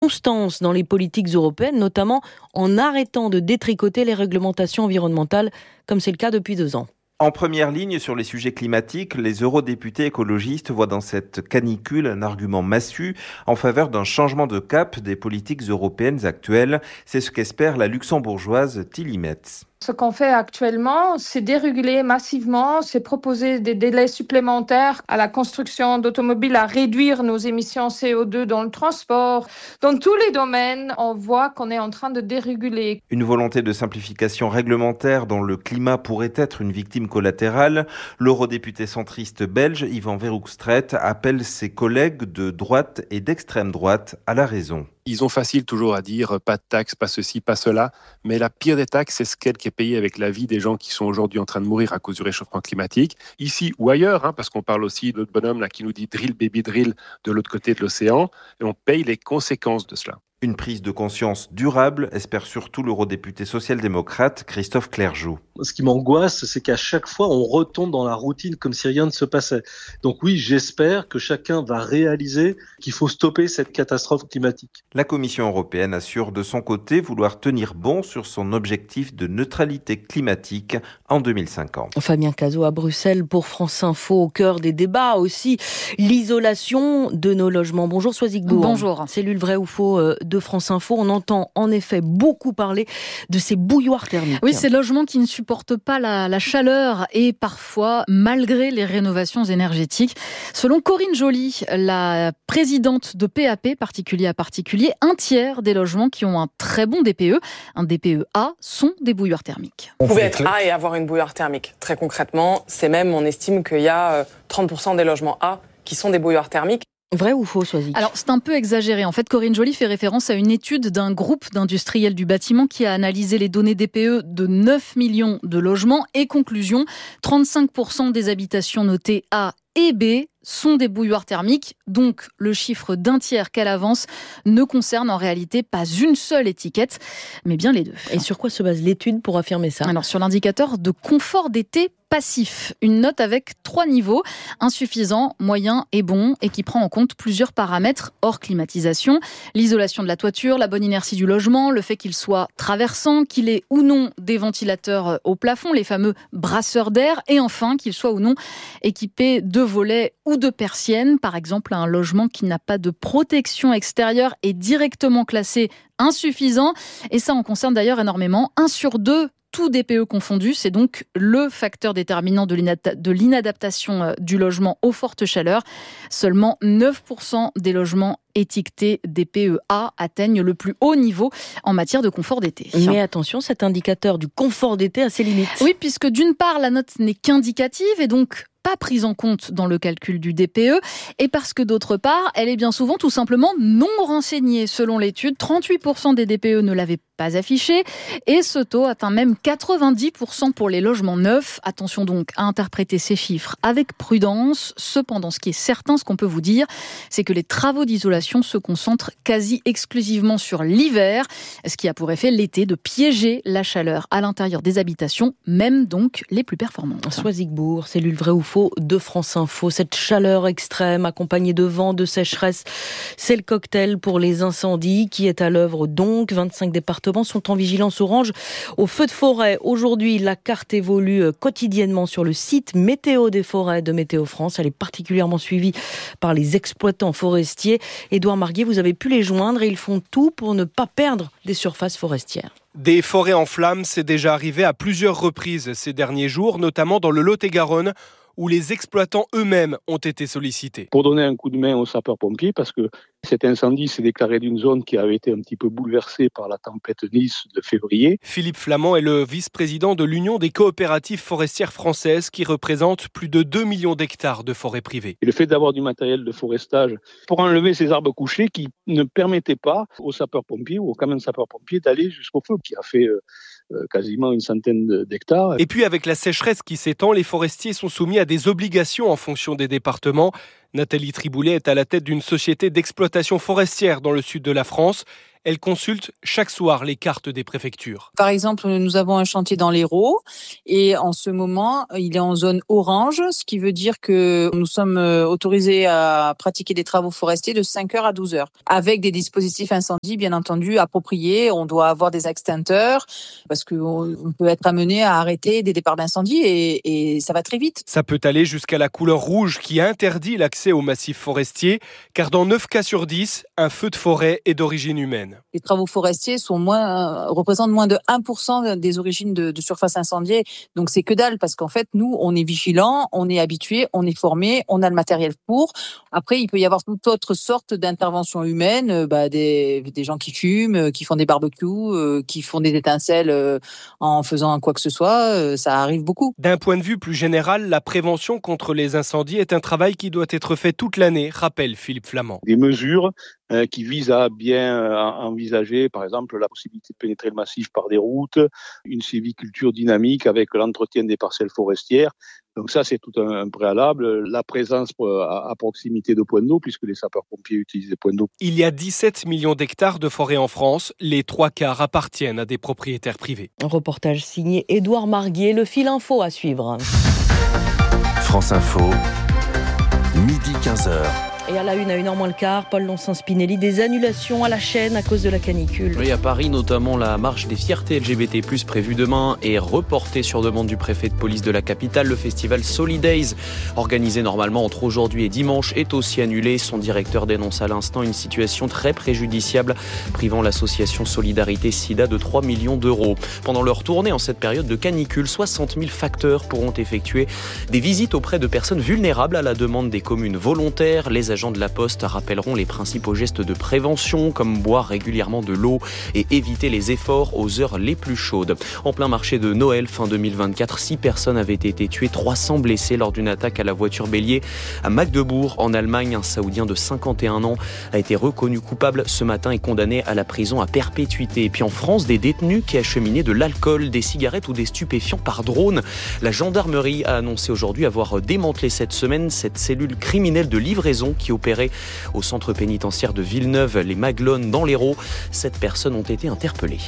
constance dans les politiques européennes, notamment en arrêtant de détricoter les réglementations environnementales, comme c'est le cas depuis 2 ans. En première ligne sur les sujets climatiques, les eurodéputés écologistes voient dans cette canicule un argument massu en faveur d'un changement de cap des politiques européennes actuelles. C'est ce qu'espère la luxembourgeoise Tilly Metz. Ce qu'on fait actuellement, c'est déréguler massivement, c'est proposer des délais supplémentaires à la construction d'automobiles, à réduire nos émissions CO2 dans le transport. Dans tous les domaines, on voit qu'on est en train de déréguler. Une volonté de simplification réglementaire dont le climat pourrait être une victime collatérale. L'eurodéputé centriste belge Yvan Verhofstadt appelle ses collègues de droite et d'extrême droite à la raison. Ils ont facile toujours à dire pas de taxes, pas ceci, pas cela. Mais la pire des taxes, c'est celle qui est payée avec la vie des gens qui sont aujourd'hui en train de mourir à cause du réchauffement climatique. Ici ou ailleurs, parce qu'on parle aussi de l'autre bonhomme là, qui nous dit drill, baby drill de l'autre côté de l'océan. Et on paye les conséquences de cela. Une prise de conscience durable, espère surtout l'eurodéputé social-démocrate Christophe Clergeau. Ce qui m'angoisse, c'est qu'à chaque fois, on retombe dans la routine comme si rien ne se passait. Donc oui, j'espère que chacun va réaliser qu'il faut stopper cette catastrophe climatique. La Commission européenne assure de son côté vouloir tenir bon sur son objectif de neutralité climatique en 2050. Fabien Cazot à Bruxelles pour France Info, au cœur des débats aussi, l'isolation de nos logements. Bonjour Soisigbourg. Bonjour. Cellule vrai ou faux de France Info. On entend en effet beaucoup parler de ces bouilloires thermiques. Oui, ces logements qui ne supportent pas la chaleur et parfois malgré les rénovations énergétiques. Selon Corinne Joly, la présidente de PAP, particulier à particulier, 1/3 des logements qui ont un très bon DPE, un DPE A, sont des bouilloires thermiques. Vous pouvez être A et avoir une bouilloire thermique. Très concrètement, c'est même, on estime qu'il y a 30% des logements A qui sont des bouilloires thermiques. Vrai ou faux, Soisig ? Alors, c'est un peu exagéré. En fait, Corinne Joly fait référence à une étude d'un groupe d'industriels du bâtiment qui a analysé les données DPE de 9 millions de logements. Et conclusion, 35% des habitations notées A et B sont des bouilloires thermiques. Donc, le chiffre d'1/3 qu'elle avance ne concerne en réalité pas une seule étiquette, mais bien les deux. Et sur quoi se base l'étude pour affirmer ça ? Alors, sur l'indicateur de confort d'été passif, une note avec 3 niveaux, insuffisant, moyen et bon, et qui prend en compte plusieurs paramètres hors climatisation, l'isolation de la toiture, la bonne inertie du logement, le fait qu'il soit traversant, qu'il ait ou non des ventilateurs au plafond, les fameux brasseurs d'air, et enfin qu'il soit ou non équipé de volets ou de persiennes. Par exemple, un logement qui n'a pas de protection extérieure est directement classé insuffisant, et ça en concerne d'ailleurs énormément. 1 sur 2 tout DPE confondu, c'est donc le facteur déterminant de l'inadaptation du logement aux fortes chaleurs. Seulement 9% des logements étiquetés DPE A atteignent le plus haut niveau en matière de confort d'été. Mais attention, cet indicateur du confort d'été a ses limites. Oui, puisque d'une part, la note n'est qu'indicative et donc pas prise en compte dans le calcul du DPE, et parce que d'autre part, elle est bien souvent tout simplement non renseignée. Selon l'étude, 38% des DPE ne l'avaient pas affiché, et ce taux atteint même 90% pour les logements neufs. Attention donc à interpréter ces chiffres avec prudence. Cependant, ce qui est certain, ce qu'on peut vous dire, c'est que les travaux d'isolation se concentrent quasi exclusivement sur l'hiver, ce qui a pour effet l'été de piéger la chaleur à l'intérieur des habitations, même donc les plus performantes. Soisigbourg, cellule vrai ou faux de France Info. Cette chaleur extrême accompagnée de vent, de sécheresse, c'est le cocktail pour les incendies qui est à l'œuvre donc. 25 départements sont en vigilance orange au feu de forêt. Aujourd'hui, la carte évolue quotidiennement sur le site Météo des forêts de Météo France. Elle est particulièrement suivie par les exploitants forestiers. Édouard Marguet, vous avez pu les joindre et ils font tout pour ne pas perdre des surfaces forestières. Des forêts en flammes, c'est déjà arrivé à plusieurs reprises ces derniers jours, notamment dans le Lot-et-Garonne, où les exploitants eux-mêmes ont été sollicités. Pour donner un coup de main aux sapeurs-pompiers, parce que cet incendie s'est déclaré d'une zone qui avait été un petit peu bouleversée par la tempête Nice de février. Philippe Flamand est le vice-président de l'Union des coopératives forestières françaises qui représente plus de 2 millions d'hectares de forêts privées. Et le fait d'avoir du matériel de forestage pour enlever ces arbres couchés qui ne permettaient pas aux sapeurs-pompiers ou aux camions de sapeurs-pompiers d'aller jusqu'au feu, qui a fait quasiment une centaine d'hectares. Et puis avec la sécheresse qui s'étend, les forestiers sont soumis à des obligations en fonction des départements. Nathalie Triboulet est à la tête d'une société d'exploitation forestière dans le sud de la France. Elle consulte chaque soir les cartes des préfectures. Par exemple, nous avons un chantier dans l'Hérault et en ce moment, il est en zone orange, ce qui veut dire que nous sommes autorisés à pratiquer des travaux forestiers de 5h à 12h, avec des dispositifs incendie, bien entendu, appropriés. On doit avoir des extincteurs parce qu'on peut être amené à arrêter des départs d'incendie et ça va très vite. Ça peut aller jusqu'à la couleur rouge qui interdit l'accès aux massifs forestiers, car dans 9 cas sur 10, un feu de forêt est d'origine humaine. Les travaux forestiers représentent moins de 1% des origines de surface incendiée. Donc c'est que dalle parce qu'en fait, nous, on est vigilants, on est habitués, on est formés, on a le matériel pour. Après, il peut y avoir toute autre sorte d'intervention humaine, des gens qui fument, qui font des barbecues, qui font des étincelles en faisant quoi que ce soit. Ça arrive beaucoup. D'un point de vue plus général, la prévention contre les incendies est un travail qui doit être fait toute l'année, rappelle Philippe Flamand. Des mesures qui visent à bien envisager, par exemple, la possibilité de pénétrer le massif par des routes, une sylviculture dynamique avec l'entretien des parcelles forestières. Donc ça, c'est tout un préalable. La présence à proximité de points d'eau, puisque les sapeurs-pompiers utilisent des points d'eau. Il y a 17 millions d'hectares de forêt en France. Les 3/4 appartiennent à des propriétaires privés. Un reportage signé Édouard Marguier, le fil info à suivre. France Info, midi 15h. Et à la une, à 1h moins le quart, Paul Lonsin-Spinelli, des annulations à la chaîne à cause de la canicule. Oui, à Paris, notamment, la marche des fiertés LGBT+, prévue demain, est reportée sur demande du préfet de police de la capitale. Le festival Solidays, organisé normalement entre aujourd'hui et dimanche, est aussi annulé. Son directeur dénonce à l'instant une situation très préjudiciable, privant l'association Solidarité Sida de 3 millions d'euros. Pendant leur tournée en cette période de canicule, 60 000 facteurs pourront effectuer des visites auprès de personnes vulnérables à la demande des communes volontaires. Les agents de la Poste rappelleront les principaux gestes de prévention, comme boire régulièrement de l'eau et éviter les efforts aux heures les plus chaudes. En plein marché de Noël, fin 2024, 6 personnes avaient été tuées, 300 blessés lors d'une attaque à la voiture bélier à Magdebourg, en Allemagne. Un Saoudien de 51 ans a été reconnu coupable ce matin et condamné à la prison à perpétuité. Et puis en France, des détenus qui acheminaient de l'alcool, des cigarettes ou des stupéfiants par drone. La gendarmerie a annoncé aujourd'hui avoir démantelé cette semaine cette cellule criminelle de livraison qui opérait au centre pénitentiaire de Villeneuve-les-Maglones dans l'Hérault. 7 personnes ont été interpellées.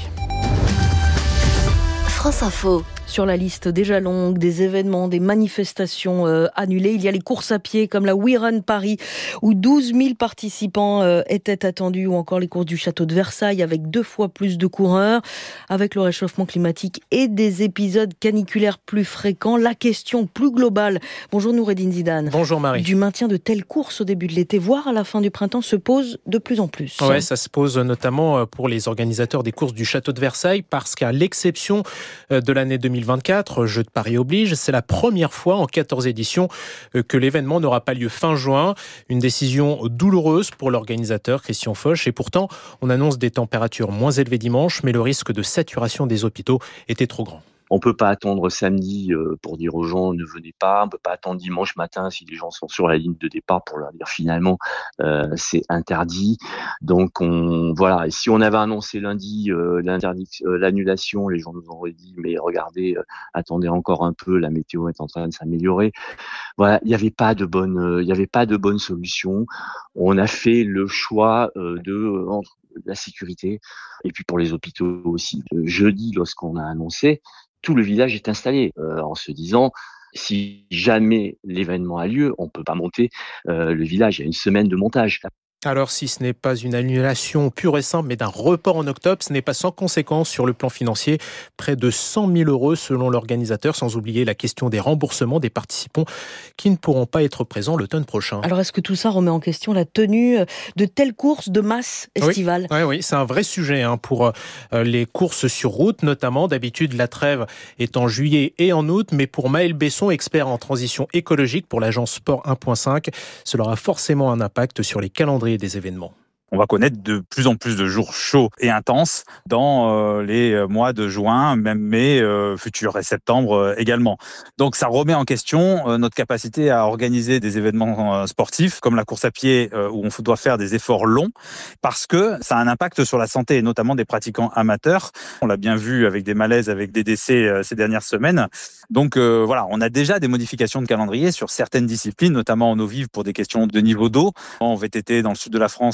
France Info. Sur la liste déjà longue des événements, des manifestations annulées, il y a les courses à pied comme la We Run Paris où 12 000 participants étaient attendus, ou encore les courses du château de Versailles avec 2 fois plus de coureurs. Avec le réchauffement climatique et des épisodes caniculaires plus fréquents, la question plus globale, bonjour Noureddine Zidane. Bonjour Marie. Du maintien de telles courses au début de l'été, voire à la fin du printemps, se pose de plus en plus. Ouais, ça se pose notamment pour les organisateurs des courses du château de Versailles, parce qu'à l'exception de l'année 2024, Jeux de Paris oblige, c'est la première fois en 14 éditions que l'événement n'aura pas lieu fin juin. Une décision douloureuse pour l'organisateur Christian Foch, et pourtant on annonce des températures moins élevées dimanche, mais le risque de saturation des hôpitaux était trop grand. On peut pas attendre samedi pour dire aux gens ne venez pas. On peut pas attendre dimanche matin si les gens sont sur la ligne de départ pour leur dire finalement c'est interdit. Donc voilà. Et si on avait annoncé lundi l'annulation, les gens nous auraient dit mais regardez, attendez encore un peu, la météo est en train de s'améliorer. Voilà, il y avait pas de bonne solution. On a fait le choix entre la sécurité et puis pour les hôpitaux aussi. Jeudi, lorsqu'on a annoncé, tout le village est installé en se disant si jamais l'événement a lieu, on peut pas monter le village. Il y a une semaine de montage. Alors si ce n'est pas une annulation pure et simple, mais d'un report en octobre, ce n'est pas sans conséquence sur le plan financier. Près de 100 000 € selon l'organisateur, sans oublier la question des remboursements des participants qui ne pourront pas être présents l'automne prochain. Alors est-ce que tout ça remet en question la tenue de telles courses de masse estivales ? Oui, c'est un vrai sujet pour les courses sur route, notamment. D'habitude, la trêve est en juillet et en août, mais pour Maël Besson, expert en transition écologique pour l'agence Sport 1.5, cela aura forcément un impact sur les calendriers des événements. On va connaître de plus en plus de jours chauds et intenses dans les mois de juin, même mai, futur, et septembre également. Donc ça remet en question notre capacité à organiser des événements sportifs comme la course à pied où on doit faire des efforts longs parce que ça a un impact sur la santé et notamment des pratiquants amateurs. On l'a bien vu avec des malaises, avec des décès ces dernières semaines. Donc voilà, on a déjà des modifications de calendrier sur certaines disciplines, notamment en eau vive pour des questions de niveau d'eau. En VTT dans le sud de la France parce qu'il y a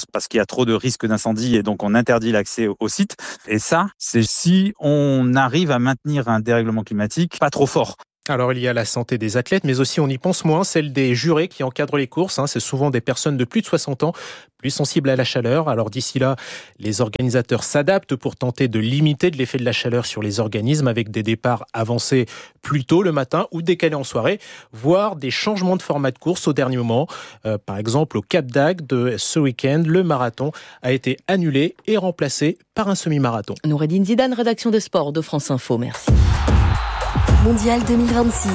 trop de risques d'incendie et donc on interdit l'accès au site. Et ça, c'est si on arrive à maintenir un dérèglement climatique pas trop fort. Alors il y a la santé des athlètes, mais aussi on y pense moins, celle des jurés qui encadrent les courses. C'est souvent des personnes de plus de 60 ans, plus sensibles à la chaleur. Alors d'ici là, les organisateurs s'adaptent pour tenter de limiter l'effet de la chaleur sur les organismes avec des départs avancés plus tôt le matin ou décalés en soirée, voire des changements de format de course au dernier moment. Par exemple, au Cap d'Agde, ce week-end, le marathon a été annulé et remplacé par un semi-marathon. Noureddine Zidane, rédaction des sports de France Info. Merci. Mondial 2026.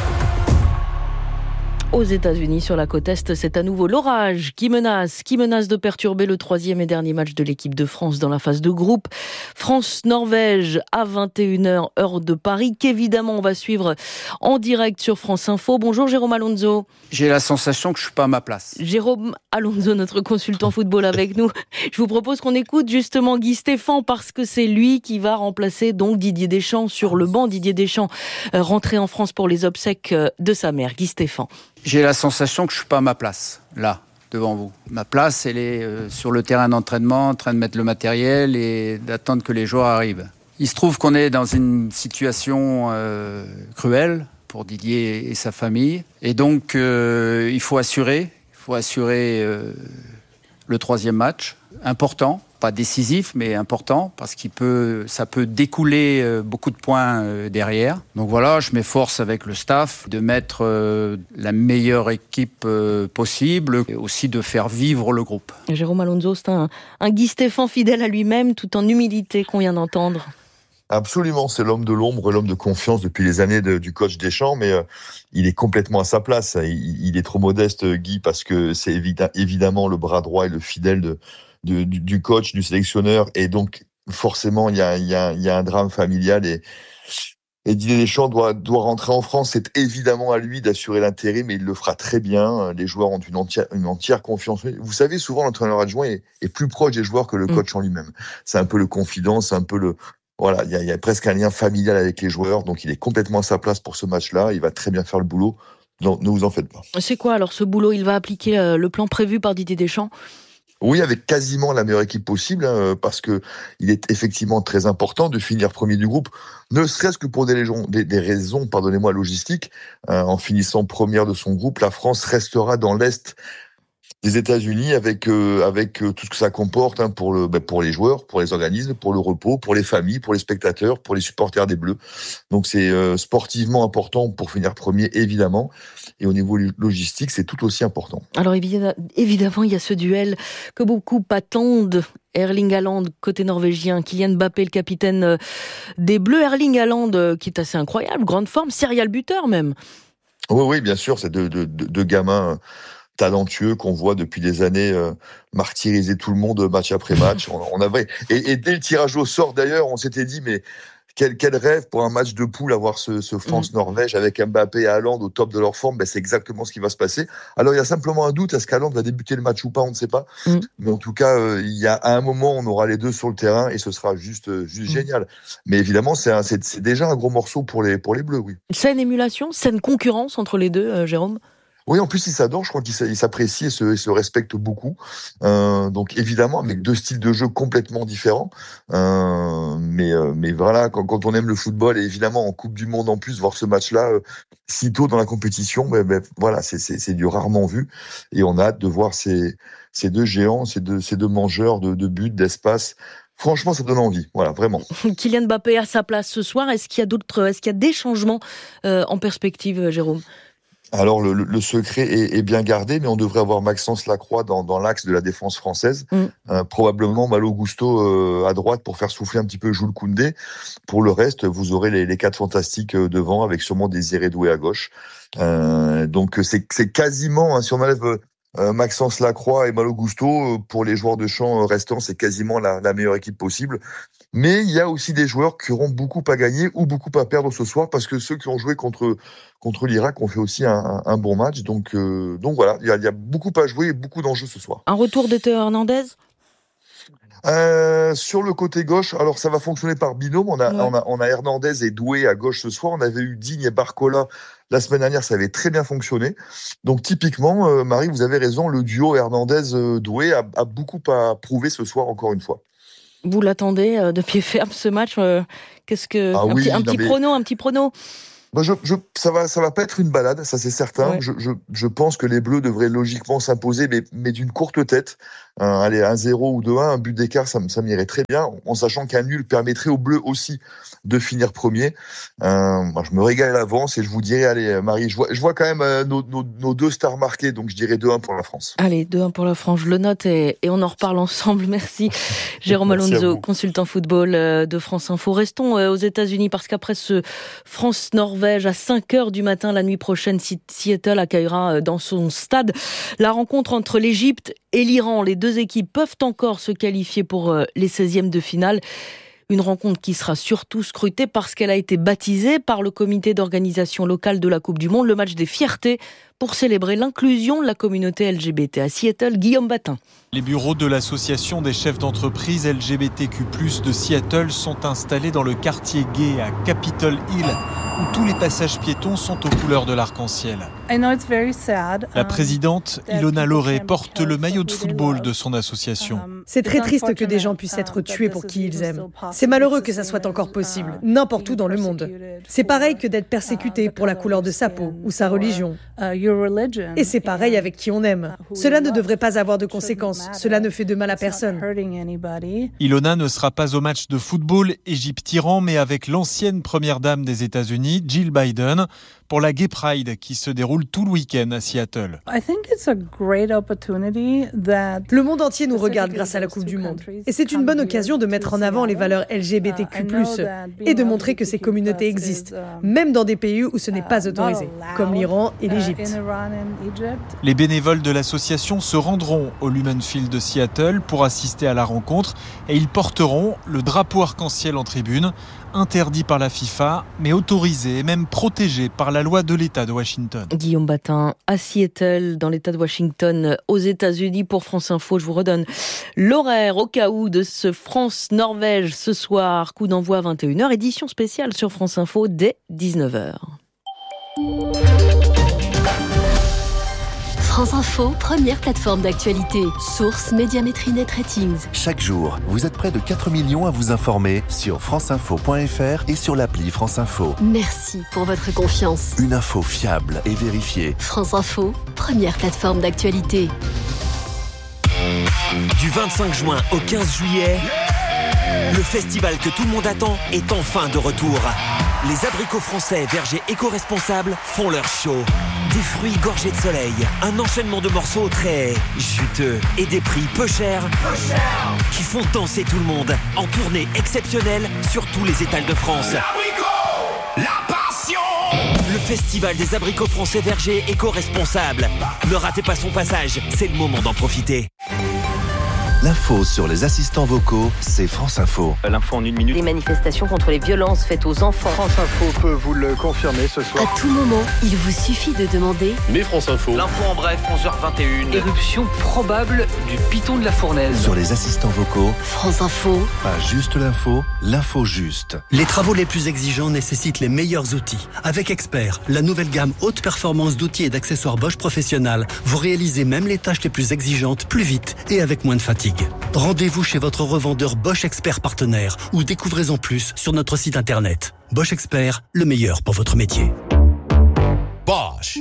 Aux États-Unis, sur la côte Est, c'est à nouveau l'orage qui menace de perturber le 3e et dernier match de l'équipe de France dans la phase de groupe. France-Norvège à 21h, heure de Paris, qu'évidemment on va suivre en direct sur France Info. Bonjour Jérôme Alonso. J'ai la sensation que je suis pas à ma place. Jérôme Alonso, notre consultant football avec nous. Je vous propose qu'on écoute justement Guy Stéphane parce que c'est lui qui va remplacer donc Didier Deschamps sur le banc. Didier Deschamps rentré en France pour les obsèques de sa mère. Guy Stéphane. J'ai la sensation que je suis pas à ma place, là, devant vous. Ma place, elle est sur le terrain d'entraînement, en train de mettre le matériel et d'attendre que les joueurs arrivent. Il se trouve qu'on est dans une situation cruelle pour Didier et sa famille. Et donc, il faut assurer le 3e match. Important, pas décisif, mais important, parce ça peut découler beaucoup de points derrière. Donc voilà, je m'efforce avec le staff de mettre la meilleure équipe possible et aussi de faire vivre le groupe. Jérôme Alonso, c'est un Guy Stéphane fidèle à lui-même, tout en humilité qu'on vient d'entendre. Absolument, c'est l'homme de l'ombre, l'homme de confiance depuis les années du coach Deschamps, mais il est complètement à sa place. Il est trop modeste, Guy, parce que c'est évidemment le bras droit et le fidèle du coach, du sélectionneur, et donc forcément il y a un drame familial et Didier Deschamps doit rentrer en France. C'est évidemment à lui d'assurer l'intérim, mais il le fera très bien. Les joueurs ont une entière confiance. Vous savez, souvent l'entraîneur adjoint est plus proche des joueurs que le coach en lui-même. C'est un peu le confident, c'est un peu voilà, il y a presque un lien familial avec les joueurs, donc il est complètement à sa place pour ce match-là. Il va très bien faire le boulot. Non, ne vous en faites pas. C'est quoi alors ce boulot? Il va appliquer le plan prévu par Didier Deschamps? Oui, avec quasiment la meilleure équipe possible, parce que il est effectivement très important de finir premier du groupe, ne serait-ce que pour des raisons, pardonnez-moi, logistiques. En finissant première de son groupe, la France restera dans l'Est des États-Unis avec tout ce que ça comporte pour les joueurs, pour les organismes, pour le repos, pour les familles, pour les spectateurs, pour les supporters des Bleus. Donc c'est sportivement important pour finir premier, évidemment. Et au niveau logistique, c'est tout aussi important. Alors évidemment, il y a ce duel que beaucoup attendent. Erling Haaland, côté norvégien, Kylian Mbappé, le capitaine des Bleus. Erling Haaland, qui est assez incroyable, grande forme, serial buteur même. Oui, bien sûr, c'est deux gamins talentueux qu'on voit depuis des années martyriser tout le monde match après match. Et dès le tirage au sort d'ailleurs, on s'était dit mais quel rêve pour un match de poule avoir ce France-Norvège avec Mbappé et Haaland au top de leur forme. C'est exactement ce qui va se passer. Alors il y a simplement un doute, est-ce qu'Haaland va débuter le match ou pas, on ne sait pas. Mais en tout cas, à un moment on aura les deux sur le terrain et ce sera juste génial. Mais évidemment c'est déjà un gros morceau pour les Bleus, oui. Saine émulation, saine concurrence entre les deux, Jérôme? Oui, en plus, ils s'adorent. Je crois qu'ils s'apprécient et se respectent beaucoup. Donc, évidemment, avec deux styles de jeu complètement différents. Mais voilà, quand on aime le football, et évidemment, en Coupe du Monde en plus, voir ce match-là si tôt dans la compétition, voilà, c'est du rarement vu. Et on a hâte de voir ces deux géants, ces deux mangeurs de buts, d'espace. Franchement, ça donne envie. Voilà, vraiment. Kylian Mbappé à sa place ce soir. Est-ce qu'il y a des changements en perspective, Jérôme? Alors, le secret est bien gardé, mais on devrait avoir Maxence Lacroix dans l'axe de la défense française. Probablement Malo Gusto à droite pour faire souffler un petit peu Jules Koundé. Pour le reste, vous aurez les quatre fantastiques devant, avec sûrement Désiré Doué à gauche. Donc, c'est quasiment, si on enlève Maxence Lacroix et Malo Gusto, pour les joueurs de champ restants, c'est quasiment la meilleure équipe possible. Mais il y a aussi des joueurs qui auront beaucoup à gagner ou beaucoup à perdre ce soir, parce que ceux qui ont joué contre l'Irak ont fait aussi un bon match. Donc voilà, il y a beaucoup à jouer et beaucoup d'enjeux ce soir. Un retour de Théo Hernandez ? Sur le côté gauche, alors ça va fonctionner par binôme. On a Hernandez et Doué à gauche ce soir. On avait eu Digne et Barcola la semaine dernière, ça avait très bien fonctionné. Donc typiquement, Marie, vous avez raison, le duo Hernandez-Doué a beaucoup à prouver ce soir encore une fois. Vous l'attendez de pied ferme ce match Qu'est-ce que un petit prono Ça va pas être une balade, ça c'est certain. Ouais. Je pense que les Bleus devraient logiquement s'imposer, mais d'une courte tête. Allez, 1-0 ou 2-1, un but d'écart, ça m'irait très bien, en sachant qu'un nul permettrait aux Bleus aussi de finir premier. Je me régale à l'avance et je vous dirais, allez Marie, je vois quand même nos deux stars marquées, donc je dirais 2-1 pour la France. Allez, 2-1 pour la France, je le note et on en reparle ensemble. Merci Jérôme Alonso, consultant football de France Info. Restons aux États-Unis parce qu'après ce France-Norvège à 5h du matin la nuit prochaine, Seattle accueillera dans son stade la rencontre entre l'Égypte et l'Iran. Les deux équipes peuvent encore se qualifier pour les 16e de finale. Une rencontre qui sera surtout scrutée parce qu'elle a été baptisée par le comité d'organisation locale de la Coupe du Monde, le match des fiertés, pour célébrer l'inclusion de la communauté LGBT. À Seattle, Guillaume Batin. Les bureaux de l'association des chefs d'entreprise LGBTQ+, de Seattle sont installés dans le quartier gay à Capitol Hill, où tous les passages piétons sont aux couleurs de l'arc-en-ciel. La présidente, Ilona Loré, porte le maillot de football de son association. C'est très triste que des gens puissent être tués pour qui ils aiment. C'est malheureux que ça soit encore possible, n'importe où dans le monde. C'est pareil que d'être persécuté pour la couleur de sa peau ou sa religion. Et c'est pareil avec qui on aime. Cela ne devrait pas avoir de conséquences. Cela ne fait de mal à personne. Ilona ne sera pas au match de football Égypte-Iran, mais avec l'ancienne première dame des États-Unis, Jill Biden, pour la Gay Pride qui se déroule tout le week-end à Seattle. Le monde entier nous regarde grâce à la Coupe du Monde. Et c'est une bonne occasion de mettre en avant les valeurs LGBTQ+, et de montrer que ces communautés existent, même dans des pays où ce n'est pas autorisé, comme l'Iran et l'Égypte. Les bénévoles de l'association se rendront au Lumen Field de Seattle pour assister à la rencontre et ils porteront le drapeau arc-en-ciel en tribune, interdit par la FIFA, mais autorisé et même protégé par la loi de l'État de Washington. Guillaume Batin, à Seattle, dans l'État de Washington, aux États-Unis. Pour France Info, je vous redonne l'horaire au cas où de ce France-Norvège ce soir. Coup d'envoi à 21h, édition spéciale sur France Info dès 19h. France Info, première plateforme d'actualité. Source Médiamétrie Net Ratings. Chaque jour, vous êtes près de 4 millions à vous informer sur franceinfo.fr et sur l'appli France Info. Merci pour votre confiance. Une info fiable et vérifiée. France Info, première plateforme d'actualité. Du 25 juin au 15 juillet, le festival que tout le monde attend est enfin de retour. Les abricots français vergers éco-responsables font leur show. Des fruits gorgés de soleil, un enchaînement de morceaux très juteux et des prix peu chers qui font danser tout le monde en tournée exceptionnelle sur tous les étals de France. L'abricot, la passion. Le festival des abricots français vergers éco-responsables. Ne ratez pas son passage, c'est le moment d'en profiter. L'info sur les assistants vocaux, c'est France Info. L'info en 1 minute. Les manifestations contre les violences faites aux enfants. France Info peut vous le confirmer ce soir. À tout moment, il vous suffit de demander. Mais France Info. L'info en bref, 11h21. Éruption probable du piton de la Fournaise. Sur les assistants vocaux, France Info. Pas juste l'info, l'info juste. Les travaux les plus exigeants nécessitent les meilleurs outils. Avec Expert, la nouvelle gamme haute performance d'outils et d'accessoires Bosch Professionnel, vous réalisez même les tâches les plus exigeantes plus vite et avec moins de fatigue. Rendez-vous chez votre revendeur Bosch Expert partenaire ou découvrez-en plus sur notre site internet. Bosch Expert, le meilleur pour votre métier. Bosch.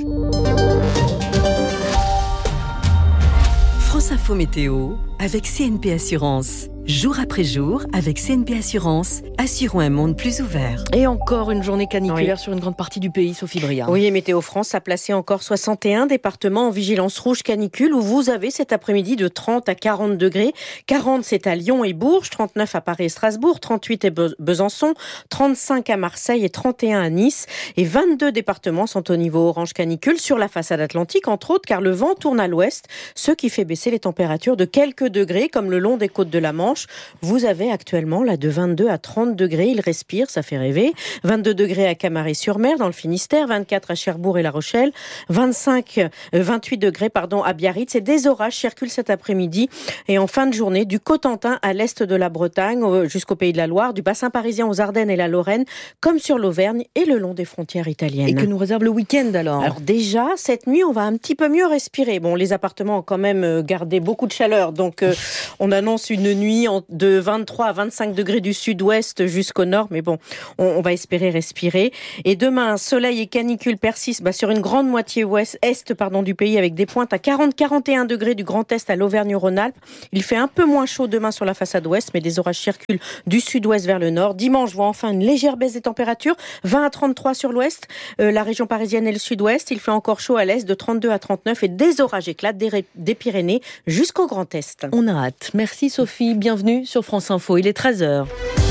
France Info Météo avec CNP Assurance. Jour après jour, avec CNP Assurance, assurons un monde plus ouvert. Et encore une journée caniculaire sur une grande partie du pays, Sophie Briard. Oui, et Météo France a placé encore 61 départements en vigilance rouge canicule, où vous avez cet après-midi de 30 à 40 degrés. 40, c'est à Lyon et Bourges, 39 à Paris et Strasbourg, 38 à Besançon, 35 à Marseille et 31 à Nice. Et 22 départements sont au niveau orange canicule sur la façade atlantique, entre autres, car le vent tourne à l'ouest, ce qui fait baisser les températures de quelques degrés, comme le long des côtes de la Manche. dimanche. Vous avez actuellement là de 22 à 30 degrés. Il respire, ça fait rêver. 22 degrés à Camaret-sur-Mer, dans le Finistère, 24 à Cherbourg et La Rochelle, 28 degrés à Biarritz. Et des orages circulent cet après-midi et en fin de journée du Cotentin à l'est de la Bretagne jusqu'au Pays de la Loire, du bassin parisien aux Ardennes et la Lorraine, comme sur l'Auvergne et le long des frontières italiennes. Et que nous réserve le week-end alors ? Alors déjà, cette nuit, on va un petit peu mieux respirer. Bon, les appartements ont quand même gardé beaucoup de chaleur, donc on annonce une nuit de 23 à 25 degrés du sud-ouest jusqu'au nord, mais bon, on va espérer respirer. Et demain, soleil et canicule persistent sur une grande moitié est du pays, avec des pointes à 40-41 degrés du Grand Est à l'Auvergne-Rhône-Alpes. Il fait un peu moins chaud demain sur la façade ouest, mais des orages circulent du sud-ouest vers le nord. Dimanche, voit enfin une légère baisse des températures, 20 à 33 sur l'ouest, la région parisienne et le sud-ouest. Il fait encore chaud à l'est, de 32 à 39, et des orages éclatent des Pyrénées jusqu'au Grand Est. On a hâte. Merci Sophie, bienvenue sur France Info. Il est 13h.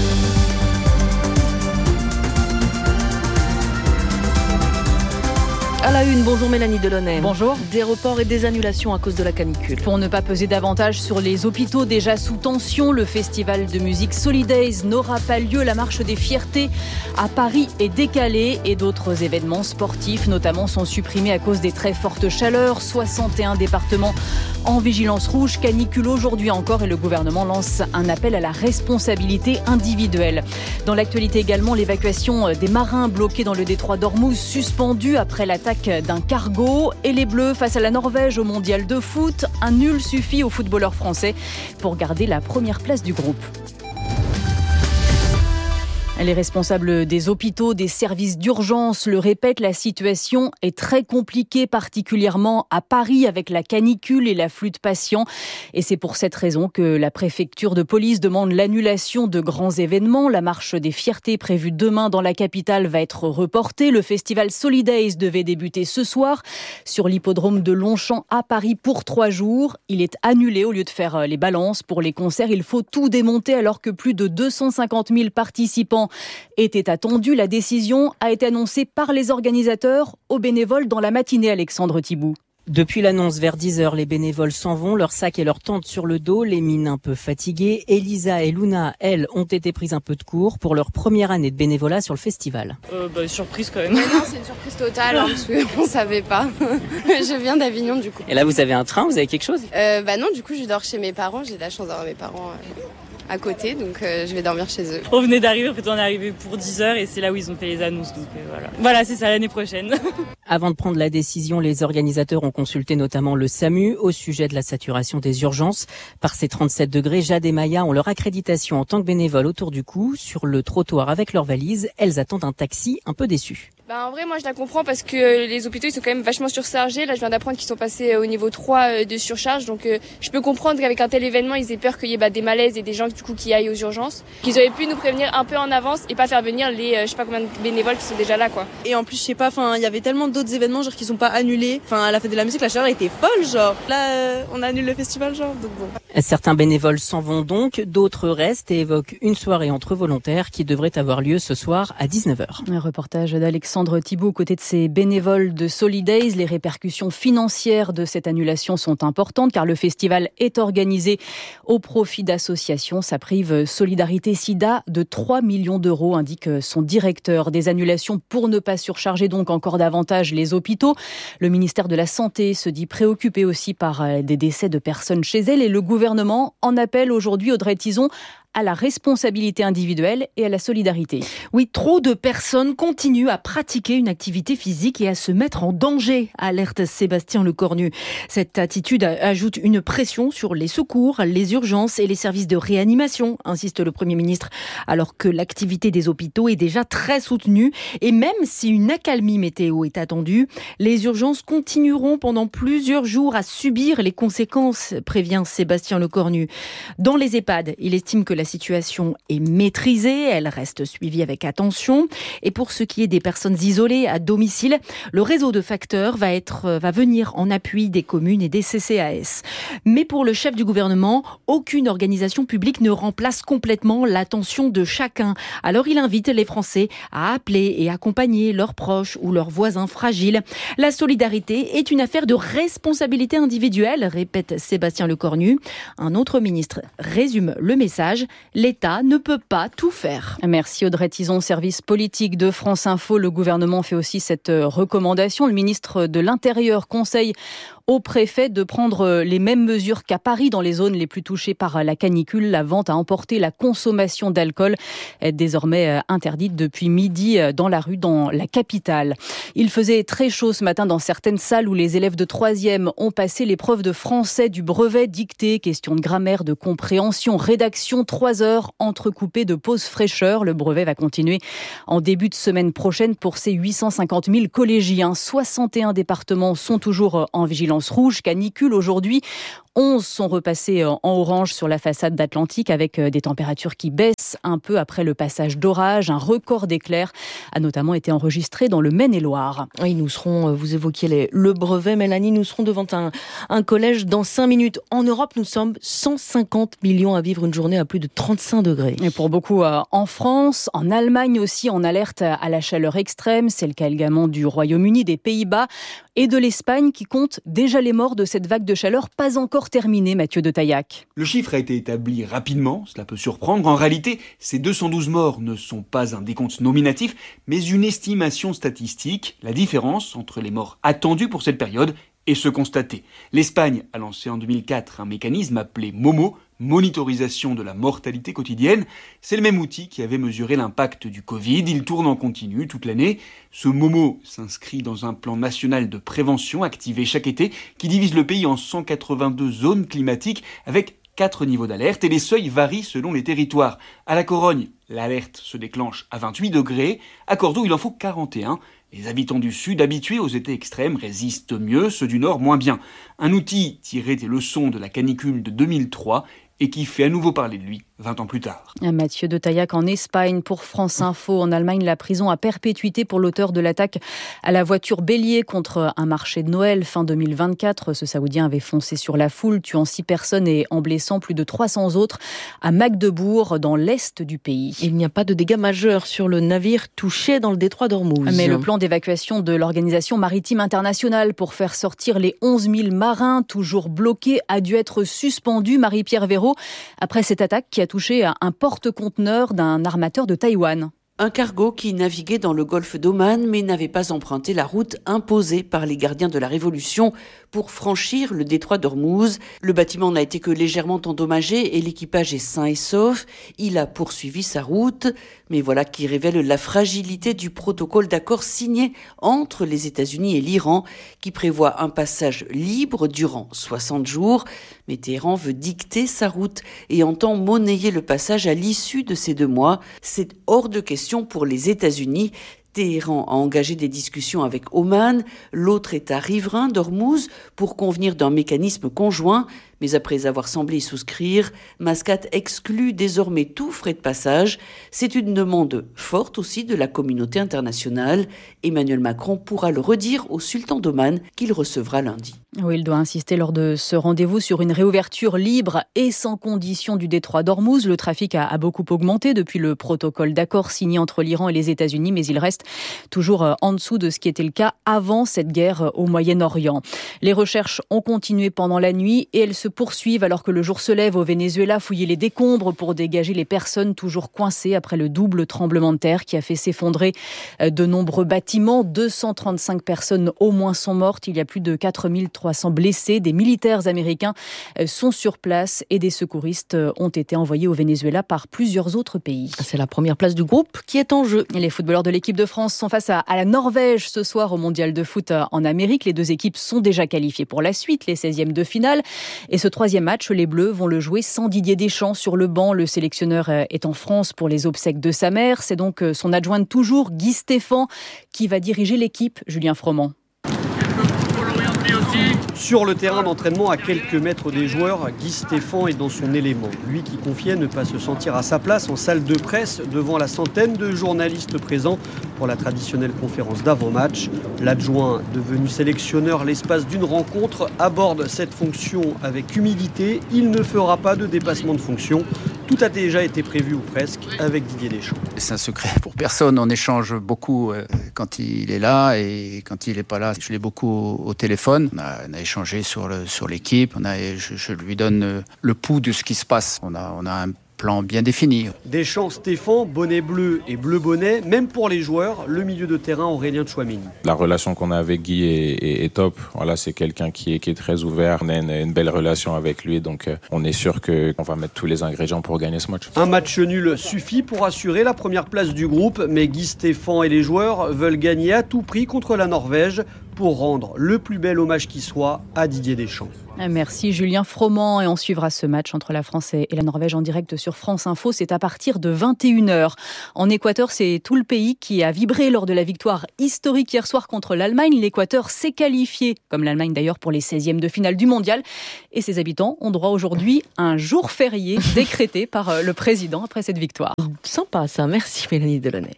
À la une, bonjour Mélanie Delaunay. Bonjour. Des reports et des annulations à cause de la canicule. Pour ne pas peser davantage sur les hôpitaux déjà sous tension, le festival de musique Solidays n'aura pas lieu. La marche des fiertés à Paris est décalée et d'autres événements sportifs notamment sont supprimés à cause des très fortes chaleurs. 61 départements en vigilance rouge, canicule aujourd'hui encore, et le gouvernement lance un appel à la responsabilité individuelle. Dans l'actualité également, l'évacuation des marins bloqués dans le détroit d'Ormuz suspendue après l'attaque d'un cargo, et les Bleus face à la Norvège au mondial de foot. Un nul suffit aux footballeurs français pour garder la première place du groupe. Les responsables des hôpitaux, des services d'urgence le répètent, la situation est très compliquée, particulièrement à Paris avec la canicule et l'afflux de patients. Et c'est pour cette raison que la préfecture de police demande l'annulation de grands événements. La marche des fiertés prévue demain dans la capitale va être reportée. Le festival Solidays devait débuter ce soir sur l'hippodrome de Longchamp à Paris pour 3 jours. Il est annulé au lieu de faire les balances. Pour les concerts, il faut tout démonter alors que plus de 250 000 participants était attendu. La décision a été annoncée par les organisateurs aux bénévoles dans la matinée. Alexandre Thibout. Depuis l'annonce vers 10h, les bénévoles s'en vont, leurs sacs et leurs tentes sur le dos, les mines un peu fatiguées. Elisa et Luna, elles, ont été prises un peu de court pour leur première année de bénévolat sur le festival. Surprise quand même. Non, c'est une surprise totale parce qu'on ne savait pas. Je viens d'Avignon du coup. Et là, vous avez un train, vous avez quelque chose ? Non, du coup, je dors chez mes parents. J'ai de la chance d'avoir mes parents à côté, donc je vais dormir chez eux. On venait d'arriver, en fait on est arrivé pour 10h et c'est là où ils ont fait les annonces, donc voilà. Voilà, c'est ça, l'année prochaine. Avant de prendre la décision, les organisateurs ont consulté notamment le SAMU au sujet de la saturation des urgences. Par ces 37 degrés, Jade et Maya ont leur accréditation en tant que bénévoles autour du cou. Sur le trottoir avec leurs valises, elles attendent un taxi un peu déçues. En vrai, moi je la comprends parce que les hôpitaux ils sont quand même vachement surchargés. Là, je viens d'apprendre qu'ils sont passés au niveau 3 de surcharge, donc je peux comprendre qu'avec un tel événement, ils aient peur qu'il y ait des malaises et des gens du coup qui aillent aux urgences. Qu'ils auraient pu nous prévenir un peu en avance et pas faire venir les je sais pas combien de bénévoles qui sont déjà là quoi. Et en plus, je sais pas, il y avait tellement d'autres événements genre qui sont pas annulés. À la fête de la musique, la chaleur était folle genre. Là, on annule le festival genre, donc bon. Certains bénévoles s'en vont donc, d'autres restent et évoquent une soirée entre volontaires qui devrait avoir lieu ce soir à 19h. Un reportage d'Alexandre Thibault aux côtés de ces bénévoles de Solidays. Les répercussions financières de cette annulation sont importantes car le festival est organisé au profit d'associations. Ça prive Solidarité Sida de 3 millions d'euros, indique son directeur. Des annulations pour ne pas surcharger donc encore davantage les hôpitaux. Le ministère de la Santé se dit préoccupé aussi par des décès de personnes chez elle et le gouvernement en appelle aujourd'hui, Audrey Tizon, à la responsabilité individuelle et à la solidarité. Oui, trop de personnes continuent à pratiquer une activité physique et à se mettre en danger, alerte Sébastien Lecornu. Cette attitude ajoute une pression sur les secours, les urgences et les services de réanimation, insiste le Premier ministre, alors que l'activité des hôpitaux est déjà très soutenue. Et même si une accalmie météo est attendue, les urgences continueront pendant plusieurs jours à subir les conséquences, prévient Sébastien Lecornu. Dans les EHPAD, il estime que la la situation est maîtrisée, elle reste suivie avec attention. Et pour ce qui est des personnes isolées à domicile, le réseau de facteurs va venir en appui des communes et des CCAS. Mais pour le chef du gouvernement, aucune organisation publique ne remplace complètement l'attention de chacun. Alors il invite les Français à appeler et accompagner leurs proches ou leurs voisins fragiles. La solidarité est une affaire de responsabilité individuelle, répète Sébastien Lecornu. Un autre ministre résume le message. L'État ne peut pas tout faire. Merci Audrey Tison, service politique de France Info. Le gouvernement fait aussi cette recommandation. Le ministre de l'Intérieur conseille au préfet de prendre les mêmes mesures qu'à Paris dans les zones les plus touchées par la canicule. La vente à emporter, la consommation d'alcool est désormais interdite depuis midi dans la rue dans la capitale. Il faisait très chaud ce matin dans certaines salles où les élèves de 3e ont passé l'épreuve de français du brevet dictée. Question de grammaire, de compréhension, rédaction, 3 heures entrecoupées de pauses fraîcheur. Le brevet va continuer en début de semaine prochaine pour ces 850 000 collégiens. 61 départements sont toujours en vigilance rouge, canicule aujourd'hui. 11 sont repassés en orange sur la façade d'Atlantique avec des températures qui baissent un peu après le passage d'orage. Un record d'éclairs a notamment été enregistré dans le Maine-et-Loire. Oui, nous serons, vous évoquiez le brevet, Mélanie, nous serons devant un collège dans 5 minutes. En Europe, nous sommes 150 millions à vivre une journée à plus de 35 degrés. Et pour beaucoup en France, en Allemagne aussi, en alerte à la chaleur extrême. C'est le cas également du Royaume-Uni, des Pays-Bas et de l'Espagne qui compte déjà les morts de cette vague de chaleur, pas encore terminée, Mathieu de Taillac. Le chiffre a été établi rapidement, cela peut surprendre. En réalité, ces 212 morts ne sont pas un décompte nominatif, mais une estimation statistique. La différence entre les morts attendues pour cette période et ceux constatés. L'Espagne a lancé en 2004 un mécanisme appelé MOMO, monitorisation de la mortalité quotidienne. C'est le même outil qui avait mesuré l'impact du Covid. Il tourne en continu toute l'année. Ce MOMO s'inscrit dans un plan national de prévention activé chaque été qui divise le pays en 182 zones climatiques avec 4 niveaux d'alerte et les seuils varient selon les territoires. À la Corogne, l'alerte se déclenche à 28 degrés. À Cordoue, il en faut 41. Les habitants du Sud, habitués aux étés extrêmes, résistent mieux, ceux du Nord moins bien. Un outil tiré des leçons de la canicule de 2003 et qui fait à nouveau parler de lui 20 ans plus tard. Mathieu de Taillac en Espagne pour France Info. En Allemagne, la prison à perpétuité pour l'auteur de l'attaque à la voiture bélier contre un marché de Noël fin 2024. Ce Saoudien avait foncé sur la foule, tuant 6 personnes et en blessant plus de 300 autres à Magdebourg, dans l'est du pays. Il n'y a pas de dégâts majeurs sur le navire touché dans le détroit d'Ormuz. Mais le plan d'évacuation de l'Organisation maritime internationale pour faire sortir les 11 000 marins toujours bloqués a dû être suspendu. Marie-Pierre Véraud, après cette attaque qui a touché un porte-conteneur d'un armateur de Taïwan. Un cargo qui naviguait dans le golfe d'Oman mais n'avait pas emprunté la route imposée par les gardiens de la Révolution pour franchir le détroit d'Ormuz. Le bâtiment n'a été que légèrement endommagé et l'équipage est sain et sauf. Il a poursuivi sa route, mais voilà qui révèle la fragilité du protocole d'accord signé entre les États-Unis et l'Iran qui prévoit un passage libre durant 60 jours. Mais Téhéran veut dicter sa route et entend monnayer le passage à l'issue de ces 2 mois. C'est hors de question pour les États-Unis. Téhéran a engagé des discussions avec Oman, l'autre État riverain d'Ormuz, pour convenir d'un mécanisme conjoint. Mais après avoir semblé y souscrire, Mascate exclut désormais tout frais de passage. C'est une demande forte aussi de la communauté internationale. Emmanuel Macron pourra le redire au sultan d'Oman qu'il recevra lundi. Oui, il doit insister lors de ce rendez-vous sur une réouverture libre et sans condition du détroit d'Ormuz. Le trafic a beaucoup augmenté depuis le protocole d'accord signé entre l'Iran et les États-Unis, mais il reste toujours en dessous de ce qui était le cas avant cette guerre au Moyen-Orient. Les recherches ont continué pendant la nuit et elles se poursuivent alors que le jour se lève au Venezuela. Fouiller les décombres pour dégager les personnes toujours coincées après le double tremblement de terre qui a fait s'effondrer de nombreux bâtiments. 235 personnes au moins sont mortes. Il y a plus de 4300 blessés. Des militaires américains sont sur place et des secouristes ont été envoyés au Venezuela par plusieurs autres pays. C'est la première place du groupe qui est en jeu. Les footballeurs de l'équipe de France sont face à la Norvège ce soir au Mondial de foot en Amérique. Les 2 équipes sont déjà qualifiées pour la suite, les 16e de finale. Et ce 3e match, les Bleus vont le jouer sans Didier Deschamps sur le banc. Le sélectionneur est en France pour les obsèques de sa mère. C'est donc son adjoint de toujours, Guy Stéphane, qui va diriger l'équipe. Julien Froment. Sur le terrain d'entraînement, à quelques mètres des joueurs, Guy Stéphane est dans son élément. Lui qui confiait ne pas se sentir à sa place en salle de presse devant la centaine de journalistes présents pour la traditionnelle conférence d'avant-match. L'adjoint, devenu sélectionneur l'espace d'une rencontre, aborde cette fonction avec humilité. Il ne fera pas de dépassement de fonction. Tout a déjà été prévu ou presque avec Didier Deschamps. C'est un secret pour personne. On échange beaucoup quand il est là et quand il n'est pas là, je l'ai beaucoup au téléphone. On a échangé sur l'équipe. Je lui donne le pouls de ce qui se passe. On a un plan bien défini. Deschamps, Stéphane, bonnet bleu et bleu bonnet, même pour les joueurs, le milieu de terrain Aurélien Tchouaméni. La relation qu'on a avec Guy est top. Voilà, c'est quelqu'un qui est très ouvert. On a une belle relation avec lui, donc on est sûr qu'on va mettre tous les ingrédients pour gagner ce match. Un match nul suffit pour assurer la première place du groupe, mais Guy Stéphane et les joueurs veulent gagner à tout prix contre la Norvège pour rendre le plus bel hommage qui soit à Didier Deschamps. Merci Julien Froment, et on suivra ce match entre la France et la Norvège en direct sur France Info. C'est à partir de 21h. En Équateur, c'est tout le pays qui a vibré lors de la victoire historique hier soir contre l'Allemagne. L'Équateur s'est qualifié, comme l'Allemagne d'ailleurs, pour les 16e de finale du mondial. Et ses habitants ont droit aujourd'hui à un jour férié décrété par le président après cette victoire. Sympa ça, merci Mélanie Delaunay.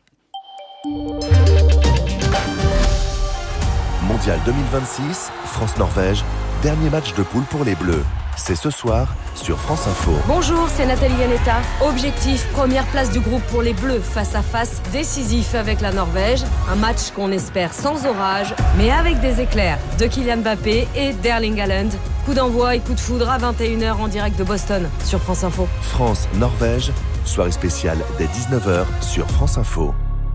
Mondial 2026, France-Norvège, dernier match de poule pour les Bleus. C'est ce soir sur France Info. Bonjour, c'est Nathalie Yanetta. Objectif, première place du groupe pour les Bleus, face à face, décisif avec la Norvège. Un match qu'on espère sans orage, mais avec des éclairs de Kylian Mbappé et d'Erling Haaland. Coup d'envoi et coup de foudre à 21h en direct de Boston sur France Info. France-Norvège, soirée spéciale dès 19h sur France Info.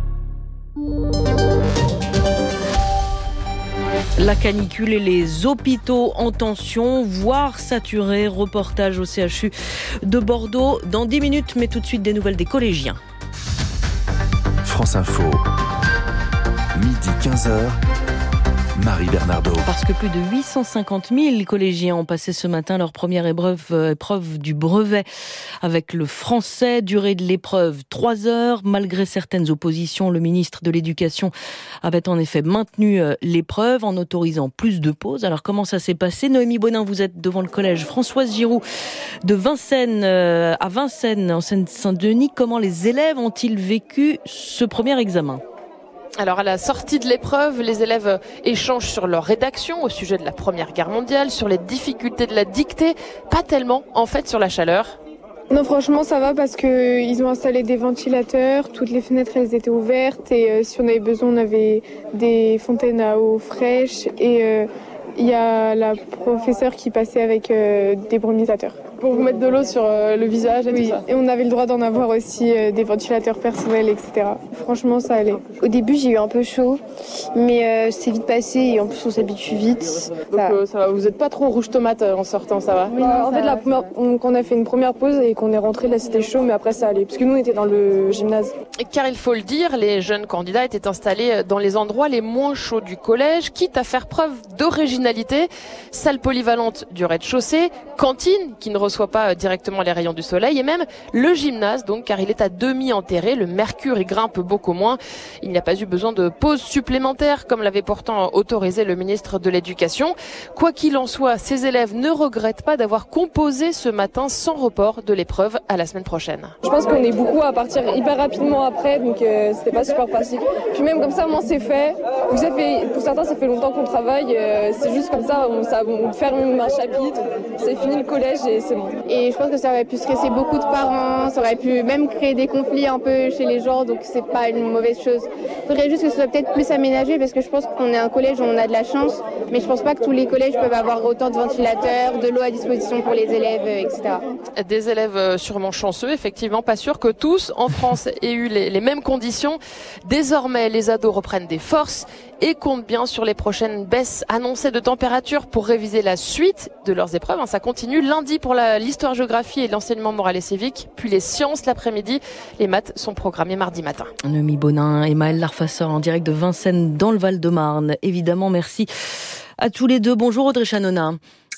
La canicule et les hôpitaux en tension, voire saturés. Reportage au CHU de Bordeaux dans 10 minutes, mais tout de suite des nouvelles des collégiens. France Info, midi 15h. Marie Bernardo. Parce que plus de 850 000 collégiens ont passé ce matin leur première épreuve du brevet avec le français. Durée de l'épreuve 3 heures. Malgré certaines oppositions, le ministre de l'Éducation avait en effet maintenu l'épreuve en autorisant plus de pauses. Alors comment ça s'est passé ? Noémie Bonin, vous êtes devant le collège Françoise Giroud de Vincennes, à Vincennes, en Seine-Saint-Denis. Comment les élèves ont-ils vécu ce premier examen ? Alors à la sortie de l'épreuve, les élèves échangent sur leur rédaction au sujet de la Première Guerre mondiale, sur les difficultés de la dictée, pas tellement en fait sur la chaleur. Non, franchement ça va parce qu'ils ont installé des ventilateurs, toutes les fenêtres elles étaient ouvertes et si on avait besoin on avait des fontaines à eau fraîche et il y a la professeure qui passait avec des brumisateurs. Pour vous mettre de l'eau sur le visage et tout ça. Et on avait le droit d'en avoir aussi des ventilateurs personnels, etc. Franchement, ça allait. Au début, j'ai eu un peu chaud, mais c'est vite passé et en plus, on s'habitue vite. Donc ça va. Vous n'êtes pas trop rouge tomate en sortant, ça va ? Oui, en fait, quand on a fait une première pause et qu'on est rentré, là, c'était chaud, mais après, ça allait. Parce que nous, on était dans le gymnase. Car il faut le dire, les jeunes candidats étaient installés dans les endroits les moins chauds du collège, quitte à faire preuve d'originalité. Salle polyvalente du rez-de-chaussée, cantine qui ne reçoit pas directement les rayons du soleil et même le gymnase donc car il est à demi enterré, le mercure y grimpe beaucoup moins. Il n'y a pas eu besoin de pause supplémentaire comme l'avait pourtant autorisé le ministre de l'Éducation. Quoi qu'il en soit, ces élèves ne regrettent pas d'avoir composé ce matin sans report de l'épreuve à la semaine prochaine. Je pense qu'on est beaucoup à partir hyper rapidement après donc c'était pas super pratique. Puis même comme ça, moi c'est fait. Pour certains ça fait longtemps qu'on travaille, c'est juste comme ça, on ferme un chapitre, c'est fini le collège et c'est bon. Et je pense que ça aurait pu stresser beaucoup de parents, ça aurait pu même créer des conflits un peu chez les gens, donc c'est pas une mauvaise chose. Il faudrait juste que ce soit peut-être plus aménagé parce que je pense qu'on est un collège où on a de la chance, mais je pense pas que tous les collèges peuvent avoir autant de ventilateurs, de l'eau à disposition pour les élèves, etc. Des élèves sûrement chanceux, effectivement, pas sûr que tous en France aient eu les mêmes conditions. Désormais, les ados reprennent des forces et comptent bien sur les prochaines baisses annoncées de température pour réviser la suite de leurs épreuves. Ça continue lundi pour l'histoire-géographie et l'enseignement moral et civique, puis les sciences l'après-midi. Les maths sont programmées mardi matin. Noémie Bonin et Maëlle Larfasseur en direct de Vincennes dans le Val-de-Marne. Évidemment, merci à tous les deux. Bonjour Audrey Chanona.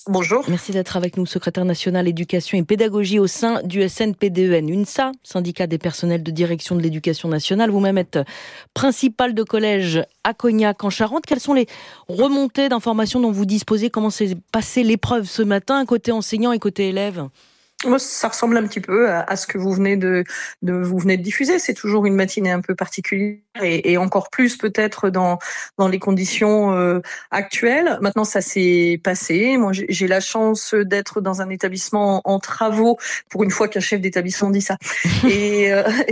Bonjour. Merci d'être avec nous, secrétaire national éducation et pédagogie au sein du SNPDEN, UNSA, syndicat des personnels de direction de l'éducation nationale. Vous-même êtes principal de collège à Cognac en Charente. Quelles sont les remontées d'informations dont vous disposez? Comment s'est passée l'épreuve ce matin, côté enseignant et côté élève? Moi, ça ressemble un petit peu à ce que vous venez de diffuser. C'est toujours une matinée un peu particulière et encore plus peut-être dans les conditions actuelles. Maintenant, ça s'est passé. Moi, j'ai la chance d'être dans un établissement en travaux, pour une fois qu'un chef d'établissement dit ça, et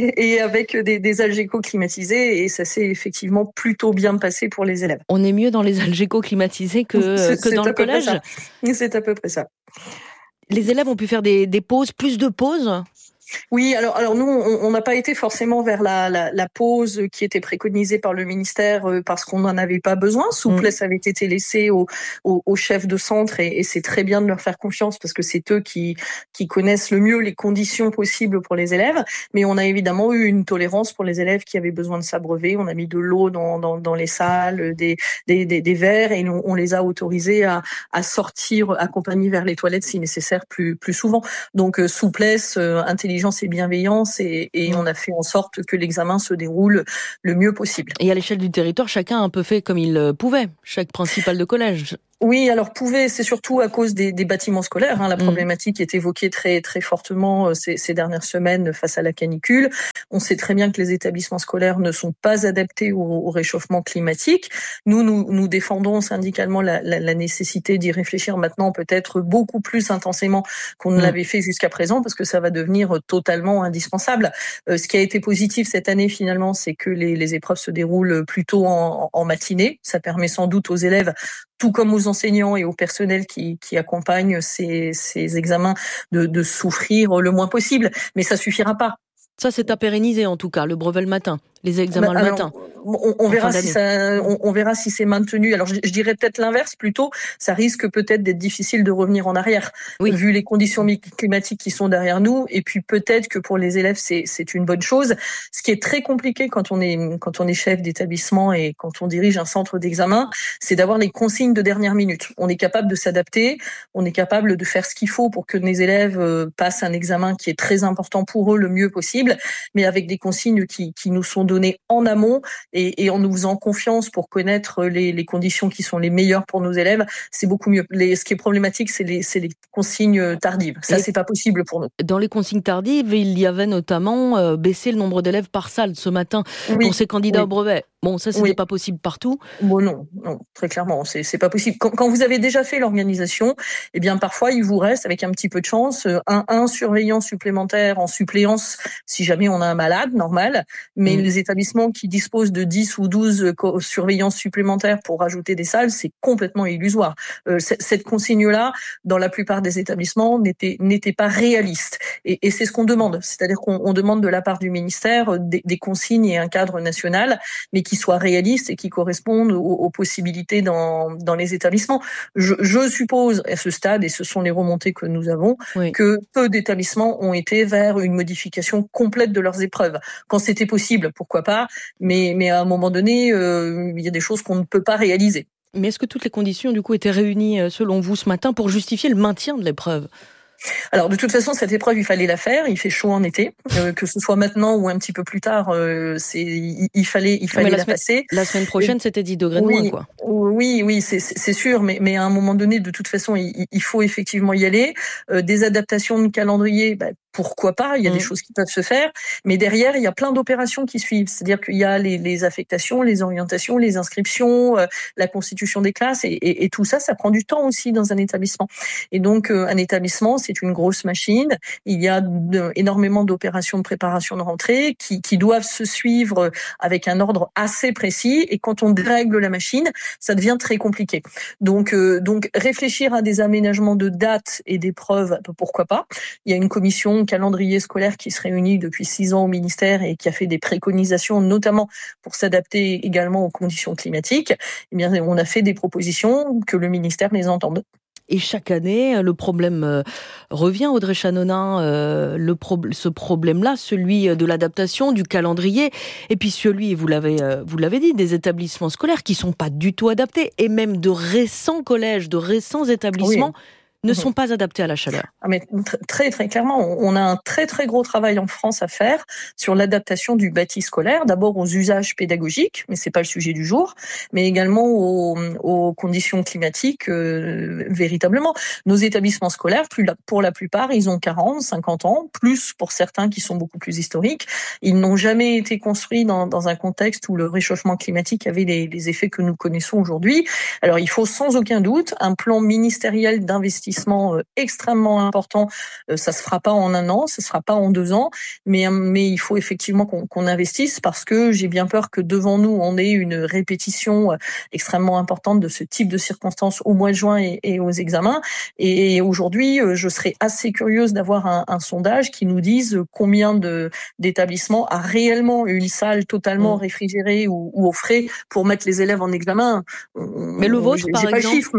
avec des algécos climatisés, et ça s'est effectivement plutôt bien passé pour les élèves. On est mieux dans les algécos climatisés que dans le collège? C'est à peu près ça. Les élèves ont pu faire des pauses, plus de pauses? Oui, alors nous, on n'a pas été forcément vers la pause qui était préconisée par le ministère parce qu'on n'en avait pas besoin. Souplesse avait été laissée aux chefs de centre et c'est très bien de leur faire confiance parce que c'est eux qui connaissent le mieux les conditions possibles pour les élèves. Mais on a évidemment eu une tolérance pour les élèves qui avaient besoin de s'abreuver. On a mis de l'eau dans les salles, des verres, et on les a autorisés à sortir accompagnés vers les toilettes si nécessaire plus souvent. Donc souplesse, intelligence et bienveillance, et on a fait en sorte que l'examen se déroule le mieux possible. Et à l'échelle du territoire, chacun a un peu fait comme il pouvait, chaque principal de collège. Oui, alors c'est surtout à cause des bâtiments scolaires. La problématique est évoquée très très fortement ces dernières semaines face à la canicule. On sait très bien que les établissements scolaires ne sont pas adaptés au réchauffement climatique. Nous défendons syndicalement la nécessité d'y réfléchir maintenant, peut-être beaucoup plus intensément qu'on ne l'avait fait jusqu'à présent, parce que ça va devenir totalement indispensable. Ce qui a été positif cette année finalement, c'est que les épreuves se déroulent plutôt en matinée. Ça permet sans doute aux élèves, tout comme aux enseignants et au personnel qui accompagnent ces examens, de souffrir le moins possible. Mais ça suffira pas. Ça, c'est à pérenniser en tout cas, le brevet le matin, les examens le matin. On verra si c'est maintenu. Alors je dirais peut-être l'inverse plutôt. Ça risque peut-être d'être difficile de revenir en arrière, vu les conditions climatiques qui sont derrière nous. Et puis peut-être que pour les élèves c'est une bonne chose. Ce qui est très compliqué quand on est chef d'établissement et quand on dirige un centre d'examen, c'est d'avoir les consignes de dernière minute. On est capable de s'adapter, on est capable de faire ce qu'il faut pour que nos élèves passent un examen qui est très important pour eux le mieux possible, mais avec des consignes qui nous sont données en amont. Et en nous faisant confiance pour connaître les conditions qui sont les meilleures pour nos élèves, c'est beaucoup mieux. Ce qui est problématique, c'est les consignes tardives. Ça, c'est pas possible pour nous. Dans les consignes tardives, il y avait notamment baisser le nombre d'élèves par salle ce matin pour ces candidats au brevet. Bon, ça, c'était pas possible partout. Bon, non, très clairement, c'est pas possible. Quand vous avez déjà fait l'organisation, eh bien, parfois, il vous reste, avec un petit peu de chance, un surveillant supplémentaire en suppléance, si jamais on a un malade, normal. Mais les établissements qui disposent de 10 ou 12 surveillants supplémentaires pour rajouter des salles, c'est complètement illusoire. Cette consigne-là, dans la plupart des établissements, n'était pas réaliste. Et c'est ce qu'on demande. C'est-à-dire qu'on demande de la part du ministère des consignes et un cadre national, mais qui soient réalistes et qui correspondent aux possibilités dans les établissements. Je suppose à ce stade, et ce sont les remontées que nous avons, que peu d'établissements ont été vers une modification complète de leurs épreuves. Quand c'était possible, pourquoi pas, mais à un moment donné, il y a des choses qu'on ne peut pas réaliser. Mais est-ce que toutes les conditions du coup étaient réunies selon vous ce matin pour justifier le maintien de l'épreuve ? Alors de toute façon, cette épreuve, il fallait la faire. Il fait chaud en été, que ce soit maintenant ou un petit peu plus tard. Il fallait la passer. La semaine prochaine, c'était 10 degrés de moins, quoi. Oui, c'est sûr. Mais à un moment donné, de toute façon, il faut effectivement y aller. Des adaptations de calendrier, pourquoi pas, il y a des choses qui peuvent se faire, mais derrière, il y a plein d'opérations qui suivent. C'est-à-dire qu'il y a les affectations, les orientations, les inscriptions, la constitution des classes, et tout ça, ça prend du temps aussi dans un établissement. Et donc, un établissement, c'est une grosse machine. Il y a énormément d'opérations de préparation de rentrée qui doivent se suivre avec un ordre assez précis, et quand on dérègle la machine, ça devient très compliqué. Donc réfléchir à des aménagements de dates et d'épreuves, pourquoi pas. Il y a une commission calendrier scolaire qui se réunit depuis 6 ans au ministère et qui a fait des préconisations, notamment pour s'adapter également aux conditions climatiques. Eh bien, on a fait des propositions, que le ministère les entende. Et chaque année, le problème revient, Audrey Chanonin, ce problème-là, celui de l'adaptation, du calendrier, et puis celui, vous l'avez dit, des établissements scolaires qui sont pas du tout adaptés, et même de récents collèges, de récents établissements ne sont pas adaptés à la chaleur. Mais très très clairement, on a un très très gros travail en France à faire sur l'adaptation du bâti scolaire, d'abord aux usages pédagogiques, mais c'est pas le sujet du jour, mais également aux conditions climatiques véritablement. Nos établissements scolaires, pour la plupart, ils ont 40, 50 ans, plus pour certains qui sont beaucoup plus historiques. Ils n'ont jamais été construits dans un contexte où le réchauffement climatique avait les effets que nous connaissons aujourd'hui. Alors il faut sans aucun doute un plan ministériel d'investissement extrêmement important. Ça se fera pas en 1 an, ça se fera pas en 2 ans, mais il faut effectivement qu'on investisse, parce que j'ai bien peur que devant nous on ait une répétition extrêmement importante de ce type de circonstances au mois de juin et aux examens. Et aujourd'hui, je serais assez curieuse d'avoir un sondage qui nous dise combien d'établissements a réellement une salle totalement réfrigérée ou au frais pour mettre les élèves en examen. Mais le vôtre, par exemple,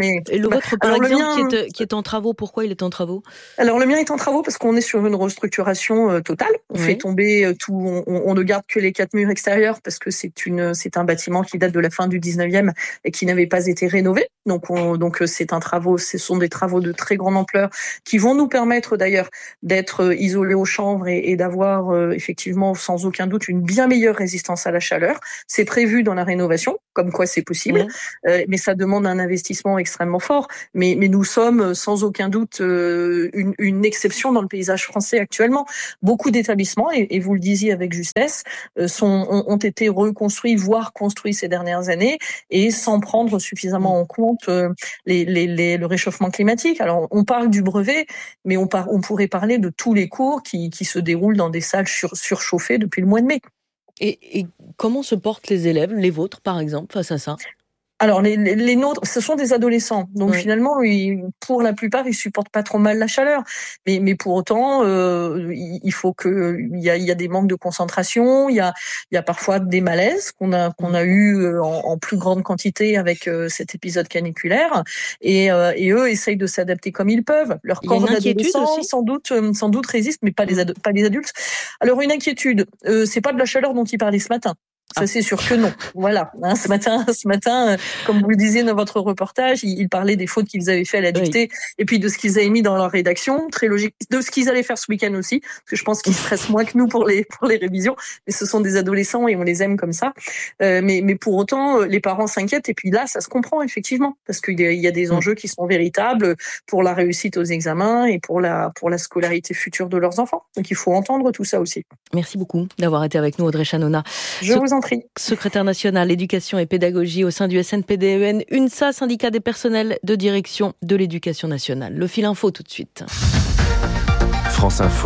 qui est en travaux, pourquoi il est en travaux? Alors le mien est en travaux parce qu'on est sur une restructuration totale. On fait tomber tout, on ne garde que les 4 murs extérieurs parce que c'est un bâtiment qui date de la fin du 19e et qui n'avait pas été rénové. Donc ce sont des travaux de très grande ampleur qui vont nous permettre d'ailleurs d'être isolés aux chanvres et d'avoir effectivement sans aucun doute une bien meilleure résistance à la chaleur. C'est prévu dans la rénovation, comme quoi c'est possible, mais ça demande un investissement extrêmement fort. Mais nous sommes sans aucun doute une exception dans le paysage français actuellement. Beaucoup d'établissements, et vous le disiez avec justesse, ont été reconstruits, voire construits ces dernières années, et sans prendre suffisamment en compte le réchauffement climatique. Alors on parle du brevet, mais on pourrait parler de tous les cours qui se déroulent dans des salles surchauffées depuis le mois de mai. Et comment se portent les élèves, les vôtres par exemple, face à ça? Alors les nôtres, ce sont des adolescents, donc finalement, pour la plupart, ils supportent pas trop mal la chaleur. Mais pour autant, il faut que il y a des manques de concentration, il y a parfois des malaises qu'on a eu en plus grande quantité avec cet épisode caniculaire, et eux essayent de s'adapter comme ils peuvent. Leur corps d'adolescent sans doute résiste, mais pas les adultes. Alors une inquiétude, c'est pas de la chaleur dont ils parlaient ce matin. Ça, c'est sûr que non. Voilà. Ce matin, comme vous le disiez dans votre reportage, ils parlaient des fautes qu'ils avaient fait à la dictée, et puis de ce qu'ils avaient mis dans leur rédaction. Très logique. De ce qu'ils allaient faire ce week-end aussi, parce que je pense qu'ils stressent moins que nous pour les révisions. Mais ce sont des adolescents et on les aime comme ça. Mais pour autant, les parents s'inquiètent, et puis là, ça se comprend effectivement, parce qu'il y a des enjeux qui sont véritables pour la réussite aux examens et pour la scolarité future de leurs enfants. Donc il faut entendre tout ça aussi. Merci beaucoup d'avoir été avec nous, Audrey Chanona. Je vous en prie. Secrétaire nationale éducation et pédagogie au sein du SNPDEN, UNSA, syndicat des personnels de direction de l'éducation nationale. Le fil info tout de suite. France Info,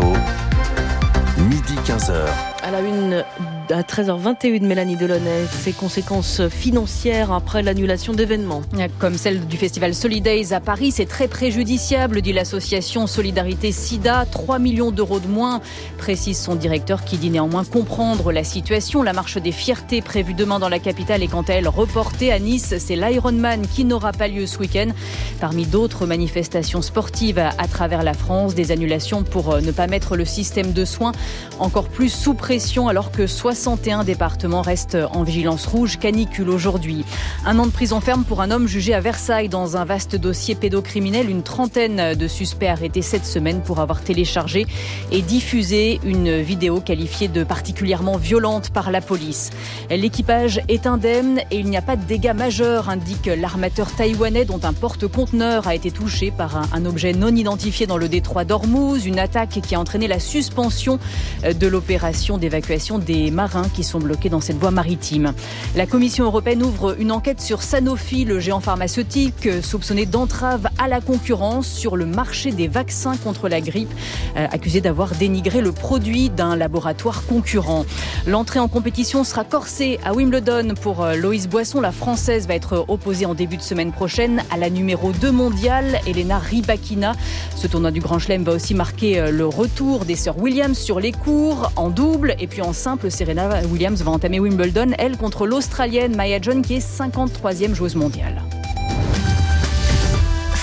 midi 15h. À la une, à 13h21, Mélanie Delaunay, ses conséquences financières après l'annulation d'événements. Comme celle du festival Solidays à Paris, c'est très préjudiciable, dit l'association Solidarité SIDA. 3 millions d'euros de moins, précise son directeur, qui dit néanmoins comprendre la situation. La marche des fiertés prévue demain dans la capitale est quant à elle reportée à Nice. C'est l'Ironman qui n'aura pas lieu ce week-end. Parmi d'autres manifestations sportives à travers la France, des annulations pour ne pas mettre le système de soins encore plus sous pression, alors que 61 départements restent en vigilance rouge canicule aujourd'hui. 1 an de prison ferme pour un homme jugé à Versailles dans un vaste dossier pédocriminel. Une trentaine de suspects arrêtés cette semaine pour avoir téléchargé et diffusé une vidéo qualifiée de particulièrement violente par la police. L'équipage est indemne et il n'y a pas de dégâts majeurs, indique l'armateur taïwanais, dont un porte-conteneur a été touché par un objet non identifié dans le détroit d'Ormuz. Une attaque qui a entraîné la suspension de l'opération d'évacuation des marins qui sont bloqués dans cette voie maritime. La Commission européenne ouvre une enquête sur Sanofi, le géant pharmaceutique soupçonné d'entrave à la concurrence sur le marché des vaccins contre la grippe, accusé d'avoir dénigré le produit d'un laboratoire concurrent. L'entrée en compétition sera corsée à Wimbledon pour Loïs Boisson. La Française va être opposée en début de semaine prochaine à la numéro 2 mondiale, Elena Rybakina. Ce tournoi du Grand Chelem va aussi marquer le retour des sœurs Williams sur les cours en double, et puis en simple, Serena Williams va entamer Wimbledon, elle, contre l'Australienne Maya John, qui est 53e joueuse mondiale.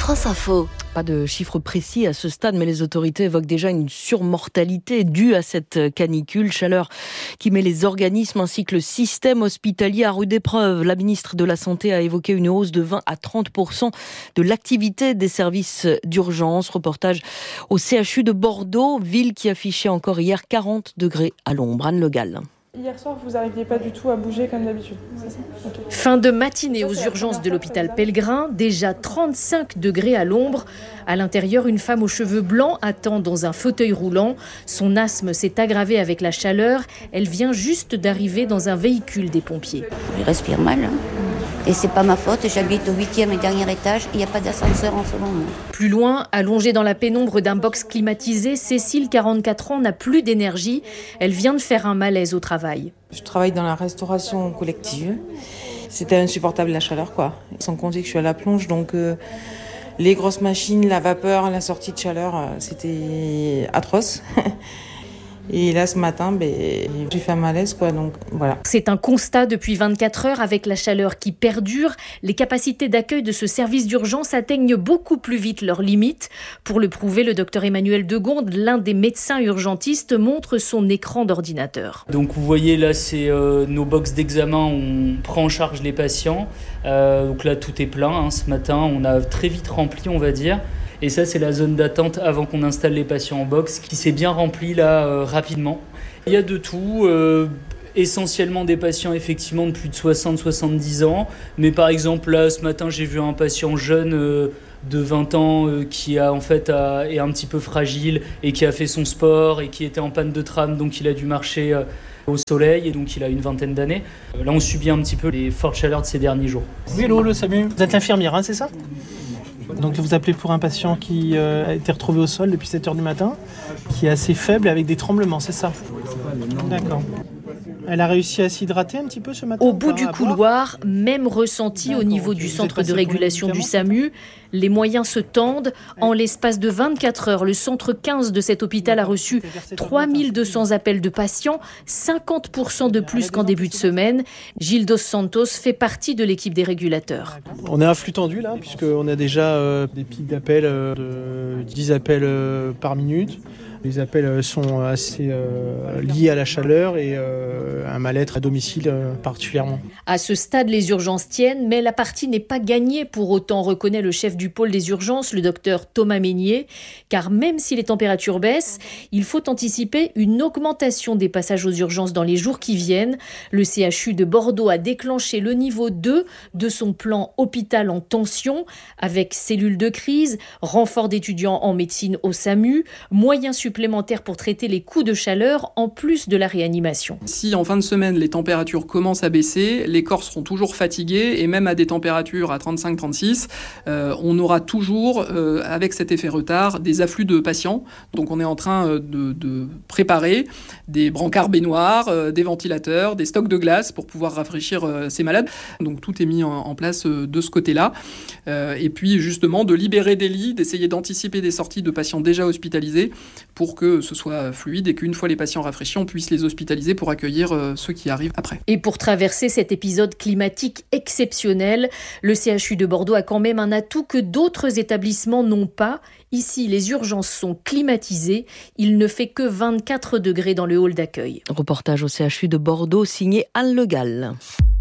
France Info. Pas de chiffres précis à ce stade, mais les autorités évoquent déjà une surmortalité due à cette canicule. Chaleur qui met les organismes ainsi que le système hospitalier à rude épreuve. La ministre de la Santé a évoqué une hausse de 20 à 30% de l'activité des services d'urgence. Reportage au CHU de Bordeaux, ville qui affichait encore hier 40 degrés à l'ombre. Anne Le Gall. Hier soir, vous n'arriviez pas du tout à bouger comme d'habitude, c'est ça ? Okay. Fin de matinée aux urgences de l'hôpital Pellegrin, déjà 35 degrés à l'ombre. À l'intérieur, une femme aux cheveux blancs attend dans un fauteuil roulant. Son asthme s'est aggravé avec la chaleur. Elle vient juste d'arriver dans un véhicule des pompiers. Je respire mal, hein. Et c'est pas ma faute, j'habite au 8e et dernier étage, il n'y a pas d'ascenseur en ce moment. Plus loin, allongée dans la pénombre d'un box climatisé, Cécile, 44 ans, n'a plus d'énergie. Elle vient de faire un malaise au travail. Je travaille dans la restauration collective. C'était insupportable la chaleur, quoi. Sans compter que je suis à la plonge, donc les grosses machines, la vapeur, la sortie de chaleur, c'était atroce. Et là, ce matin, j'ai fait un malaise, quoi, donc voilà. C'est un constat depuis 24 heures avec la chaleur qui perdure. Les capacités d'accueil de ce service d'urgence atteignent beaucoup plus vite leurs limites. Pour le prouver, le docteur Emmanuel Degonde, l'un des médecins urgentistes, montre son écran d'ordinateur. Donc vous voyez là, c'est nos box d'examen, on prend en charge les patients. Donc là, tout est plein, hein. Ce matin, on a très vite rempli, on va dire. Et ça, c'est la zone d'attente avant qu'on installe les patients en box qui s'est bien remplie là rapidement. Il y a de tout, essentiellement des patients effectivement de plus de 60-70 ans. Mais par exemple, là, ce matin, j'ai vu un patient jeune de 20 ans qui a en fait est un petit peu fragile et qui a fait son sport et qui était en panne de tram, donc il a dû marcher au soleil et donc il a une vingtaine d'années. Là, on subit un petit peu les fortes chaleurs de ces derniers jours. Oui, hello, le SAMU. Vous êtes l'infirmière, hein, c'est ça ? Donc vous appelez pour un patient qui a été retrouvé au sol depuis 7h du matin, qui est assez faible avec des tremblements, c'est ça ? D'accord. Elle a réussi à s'hydrater un petit peu ce matin ? Au bout du couloir, même ressenti au niveau du centre de régulation du SAMU. Les moyens se tendent. En l'espace de 24 heures, le centre 15 de cet hôpital a reçu 3200 appels de patients, 50% de plus qu'en début de semaine. Gilles Dos Santos fait partie de l'équipe des régulateurs. On est à flux tendu là, puisqu'on a déjà des pics d'appels de 10 appels par minute. Les appels sont assez liés à la chaleur et un mal-être à domicile particulièrement. À ce stade, les urgences tiennent, mais la partie n'est pas gagnée pour autant, reconnaît le chef du pôle des urgences, le docteur Thomas Meignier. Car même si les températures baissent, il faut anticiper une augmentation des passages aux urgences dans les jours qui viennent. Le CHU de Bordeaux a déclenché le niveau 2 de son plan hôpital en tension, avec cellules de crise, renfort d'étudiants en médecine au SAMU, moyens supplémentaires pour traiter les coups de chaleur en plus de la réanimation. Si en fin de semaine les températures commencent à baisser, les corps seront toujours fatigués et même à des températures à 35-36, on aura toujours, avec cet effet retard, des afflux de patients. Donc on est en train de préparer des brancards baignoires, des ventilateurs, des stocks de glace pour pouvoir rafraîchir ces malades. Donc tout est mis en place de ce côté-là. Et puis justement de libérer des lits, d'essayer d'anticiper des sorties de patients déjà hospitalisés pour que ce soit fluide et qu'une fois les patients rafraîchis, on puisse les hospitaliser pour accueillir ceux qui arrivent après. Et pour traverser cet épisode climatique exceptionnel, le CHU de Bordeaux a quand même un atout que d'autres établissements n'ont pas. Ici, les urgences sont climatisées. Il ne fait que 24 degrés dans le hall d'accueil. Reportage au CHU de Bordeaux, signé Anne Le Gall.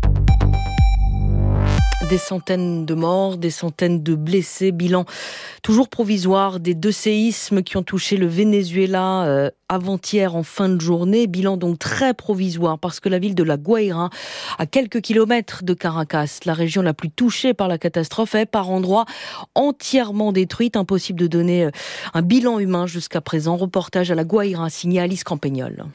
Des centaines de morts, des centaines de blessés, bilan toujours provisoire des 2 séismes qui ont touché le Venezuela avant-hier en fin de journée. Bilan donc très provisoire parce que la ville de La Guaira, à quelques kilomètres de Caracas, la région la plus touchée par la catastrophe, est par endroits entièrement détruite. Impossible de donner un bilan humain jusqu'à présent. Reportage à La Guaira, signé Alice Campagnol.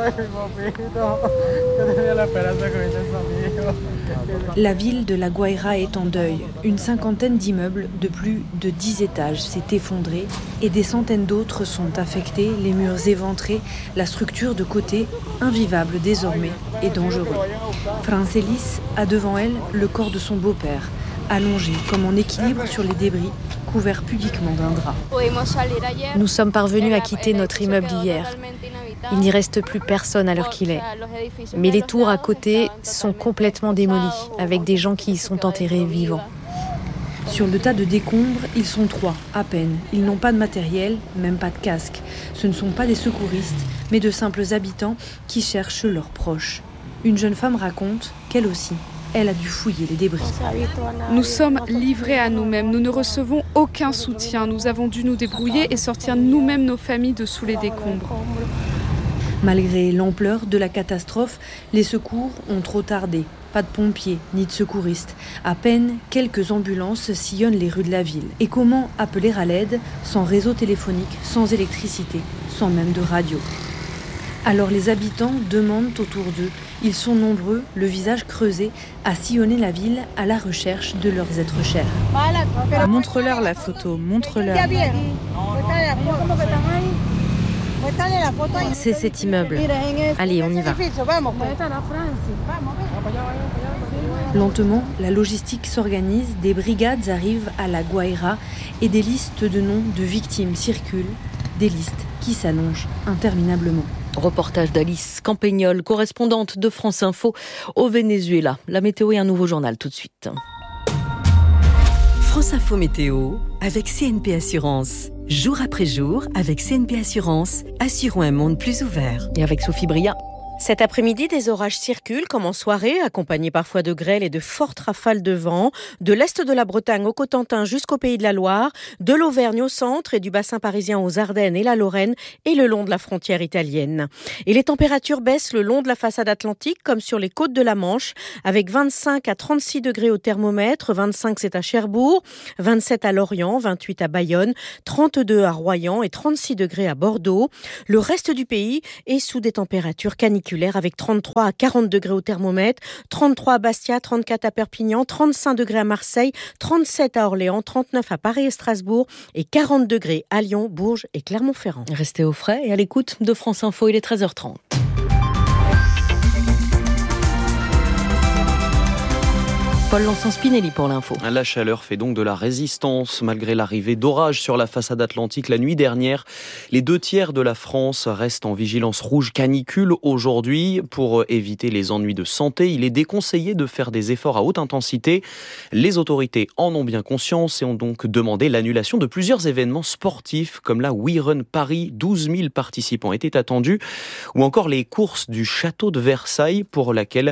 La ville de La Guaira est en deuil. Une cinquantaine d'immeubles de plus de 10 étages s'est effondrée et des centaines d'autres sont affectés, les murs éventrés, la structure de côté, invivable désormais et dangereux. Francelis a devant elle le corps de son beau-père, allongé comme en équilibre sur les débris, couvert pudiquement d'un drap. Nous sommes parvenus à quitter notre immeuble hier. Il n'y reste plus personne à l'heure qu'il est. Mais les tours à côté sont complètement démolies, avec des gens qui y sont enterrés vivants. Sur le tas de décombres, ils sont 3, à peine. Ils n'ont pas de matériel, même pas de casque. Ce ne sont pas des secouristes, mais de simples habitants qui cherchent leurs proches. Une jeune femme raconte qu'elle aussi, elle a dû fouiller les débris. Nous sommes livrés à nous-mêmes. Nous ne recevons aucun soutien. Nous avons dû nous débrouiller et sortir nous-mêmes nos familles de sous les décombres. Malgré l'ampleur de la catastrophe, les secours ont trop tardé. Pas de pompiers ni de secouristes. À peine quelques ambulances sillonnent les rues de la ville. Et comment appeler à l'aide sans réseau téléphonique, sans électricité, sans même de radio ? Alors les habitants demandent autour d'eux. Ils sont nombreux, le visage creusé, à sillonner la ville à la recherche de leurs êtres chers. Montre-leur la photo, montre-leur. C'est cet immeuble. Allez, on y va. Lentement, la logistique s'organise, des brigades arrivent à la Guaira et des listes de noms de victimes circulent, des listes qui s'allongent interminablement. Reportage d'Alice Campagnol, correspondante de France Info au Venezuela. La météo et un nouveau journal tout de suite. France Info Météo avec CNP Assurance. Jour après jour, avec CNP Assurance, assurons un monde plus ouvert. Et avec Sophie Bria. Cet après-midi, des orages circulent comme en soirée, accompagnés parfois de grêles et de fortes rafales de vent, de l'est de la Bretagne au Cotentin jusqu'au Pays de la Loire, de l'Auvergne au centre et du bassin parisien aux Ardennes et la Lorraine et le long de la frontière italienne. Et les températures baissent le long de la façade atlantique comme sur les côtes de la Manche, avec 25 à 36 degrés au thermomètre, 25 c'est à Cherbourg, 27 à Lorient, 28 à Bayonne, 32 à Royan et 36 degrés à Bordeaux. Le reste du pays est sous des températures caniculaires avec 33 à 40 degrés au thermomètre, 33 à Bastia, 34 à Perpignan, 35 degrés à Marseille, 37 à Orléans, 39 à Paris et Strasbourg et 40 degrés à Lyon, Bourges et Clermont-Ferrand. Restez au frais et à l'écoute de France Info, il est 13h30. Paul Lançon-Spinelli pour l'info. La chaleur fait donc de la résistance. Malgré l'arrivée d'orages sur la façade atlantique la nuit dernière, les 2/3 de la France restent en vigilance rouge canicule aujourd'hui. Pour éviter les ennuis de santé, il est déconseillé de faire des efforts à haute intensité. Les autorités en ont bien conscience et ont donc demandé l'annulation de plusieurs événements sportifs comme la We Run Paris. 12 000 participants étaient attendus. Ou encore les courses du château de Versailles pour laquelle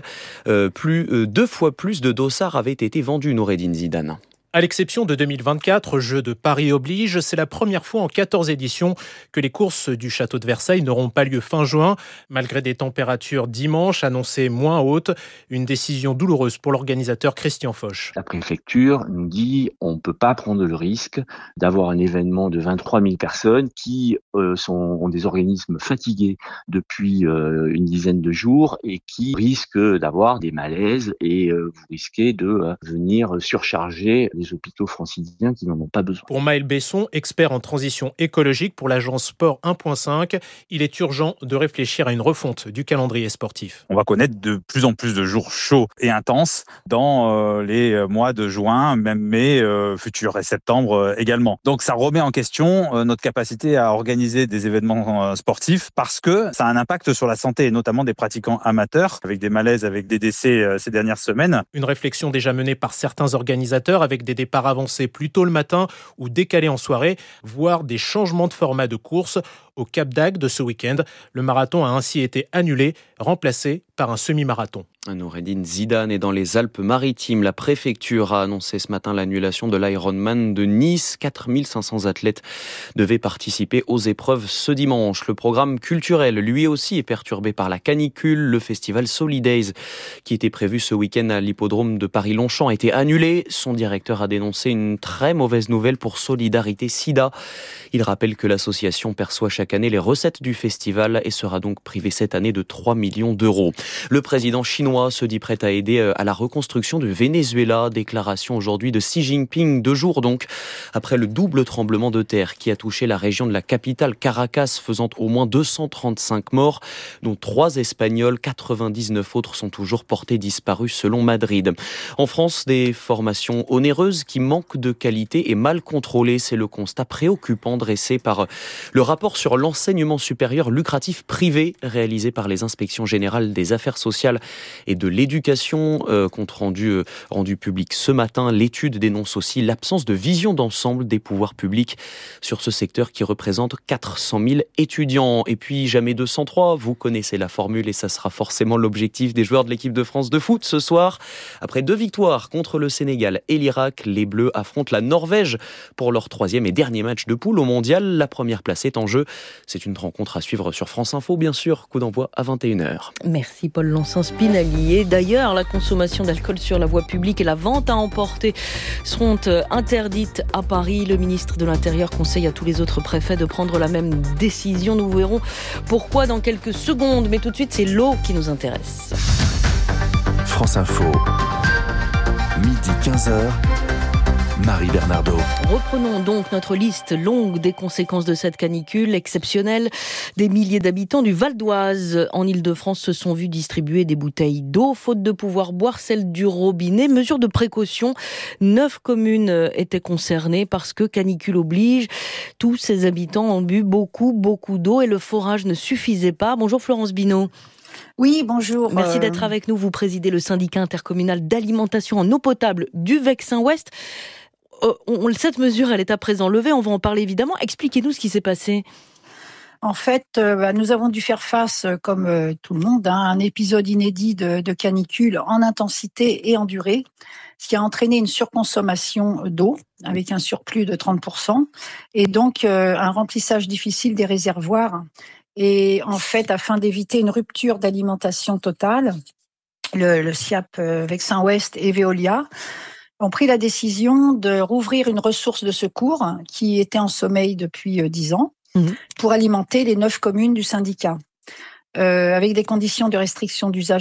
2 fois plus de dossards avait été vendu, Noureddine Zidane. À l'exception de 2024, Jeux de Paris oblige, c'est la première fois en 14 éditions que les courses du château de Versailles n'auront pas lieu fin juin, malgré des températures dimanche annoncées moins hautes. Une décision douloureuse pour l'organisateur Christian Foch. La préfecture nous dit on ne peut pas prendre le risque d'avoir un événement de 23 000 personnes qui ont des organismes fatigués depuis une dizaine de jours et qui risquent d'avoir des malaises et vous risquez de venir surcharger les hôpitaux franciliens qui n'en ont pas besoin. Pour Maël Besson, expert en transition écologique pour l'agence Sport 1.5, il est urgent de réfléchir à une refonte du calendrier sportif. On va connaître de plus en plus de jours chauds et intenses dans les mois de juin, même mai, futur et septembre également. Donc ça remet en question notre capacité à organiser des événements sportifs parce que ça a un impact sur la santé, et notamment des pratiquants amateurs, avec des malaises, avec des décès ces dernières semaines. Une réflexion déjà menée par certains organisateurs avec des départs avancés plus tôt le matin ou décalés en soirée, voire des changements de format de course. Au Cap d'Agde ce week-end, le marathon a ainsi été annulé, remplacé par un semi-marathon. Noureddine Zidane est dans les Alpes-Maritimes. La préfecture a annoncé ce matin l'annulation de l'Ironman de Nice. 4500 athlètes devaient participer aux épreuves ce dimanche. Le programme culturel, lui aussi, est perturbé par la canicule. Le festival Solidays, qui était prévu ce week-end à l'hippodrome de Paris-Longchamp, a été annulé. Son directeur a dénoncé une très mauvaise nouvelle pour Solidarité Sida. Il rappelle que l'association perçoit chaque année les recettes du festival et sera donc privé cette année de 3 millions d'euros. Le président chinois se dit prêt à aider à la reconstruction du Venezuela. Déclaration aujourd'hui de Xi Jinping, 2 jours donc, après le double tremblement de terre qui a touché la région de la capitale Caracas, faisant au moins 235 morts, dont 3 Espagnols, 99 autres sont toujours portés disparus selon Madrid. En France, des formations onéreuses qui manquent de qualité et mal contrôlées, c'est le constat préoccupant dressé par le rapport sur sur l'enseignement supérieur lucratif privé réalisé par les inspections générales des affaires sociales et de l'éducation. Compte rendu public ce matin, l'étude dénonce aussi l'absence de vision d'ensemble des pouvoirs publics sur ce secteur qui représente 400 000 étudiants. Et puis jamais 203, vous connaissez la formule et ça sera forcément l'objectif des joueurs de l'équipe de France de foot ce soir. Après 2 victoires contre le Sénégal et l'Irak, les Bleus affrontent la Norvège pour leur 3e et dernier match de poule au mondial. La première place est en jeu. C'est une rencontre à suivre sur France Info, bien sûr. Coup d'envoi à 21h. Merci Paul Lancin-Spinelli. Et d'ailleurs, la consommation d'alcool sur la voie publique et la vente à emporter seront interdites à Paris. Le ministre de l'Intérieur conseille à tous les autres préfets de prendre la même décision. Nous verrons pourquoi dans quelques secondes. Mais tout de suite, c'est l'eau qui nous intéresse. France Info, midi 15h. Marie Bernardo. Reprenons donc notre liste longue des conséquences de cette canicule exceptionnelle. Des milliers d'habitants du Val d'Oise en Île-de-France se sont vus distribuer des bouteilles d'eau, faute de pouvoir boire celle du robinet. Mesure de précaution, 9 communes étaient concernées parce que canicule oblige. Tous ces habitants ont bu beaucoup d'eau et le forage ne suffisait pas. Bonjour Florence Binot. Oui, bonjour. Merci d'être avec nous. Vous présidez le syndicat intercommunal d'alimentation en eau potable du Vexin-Ouest. Cette mesure, elle est à présent levée. On va en parler évidemment. Expliquez-nous ce qui s'est passé. En fait, nous avons dû faire face, comme tout le monde, à un épisode inédit de canicule en intensité et en durée, ce qui a entraîné une surconsommation d'eau avec un surplus de 30% et donc un remplissage difficile des réservoirs. Et en fait, afin d'éviter une rupture d'alimentation totale, le SIAP Vexin-Ouest et Veolia ont pris la décision de rouvrir une ressource de secours qui était en sommeil depuis 10 ans pour alimenter les 9 communes du syndicat. Avec des conditions de restriction d'usage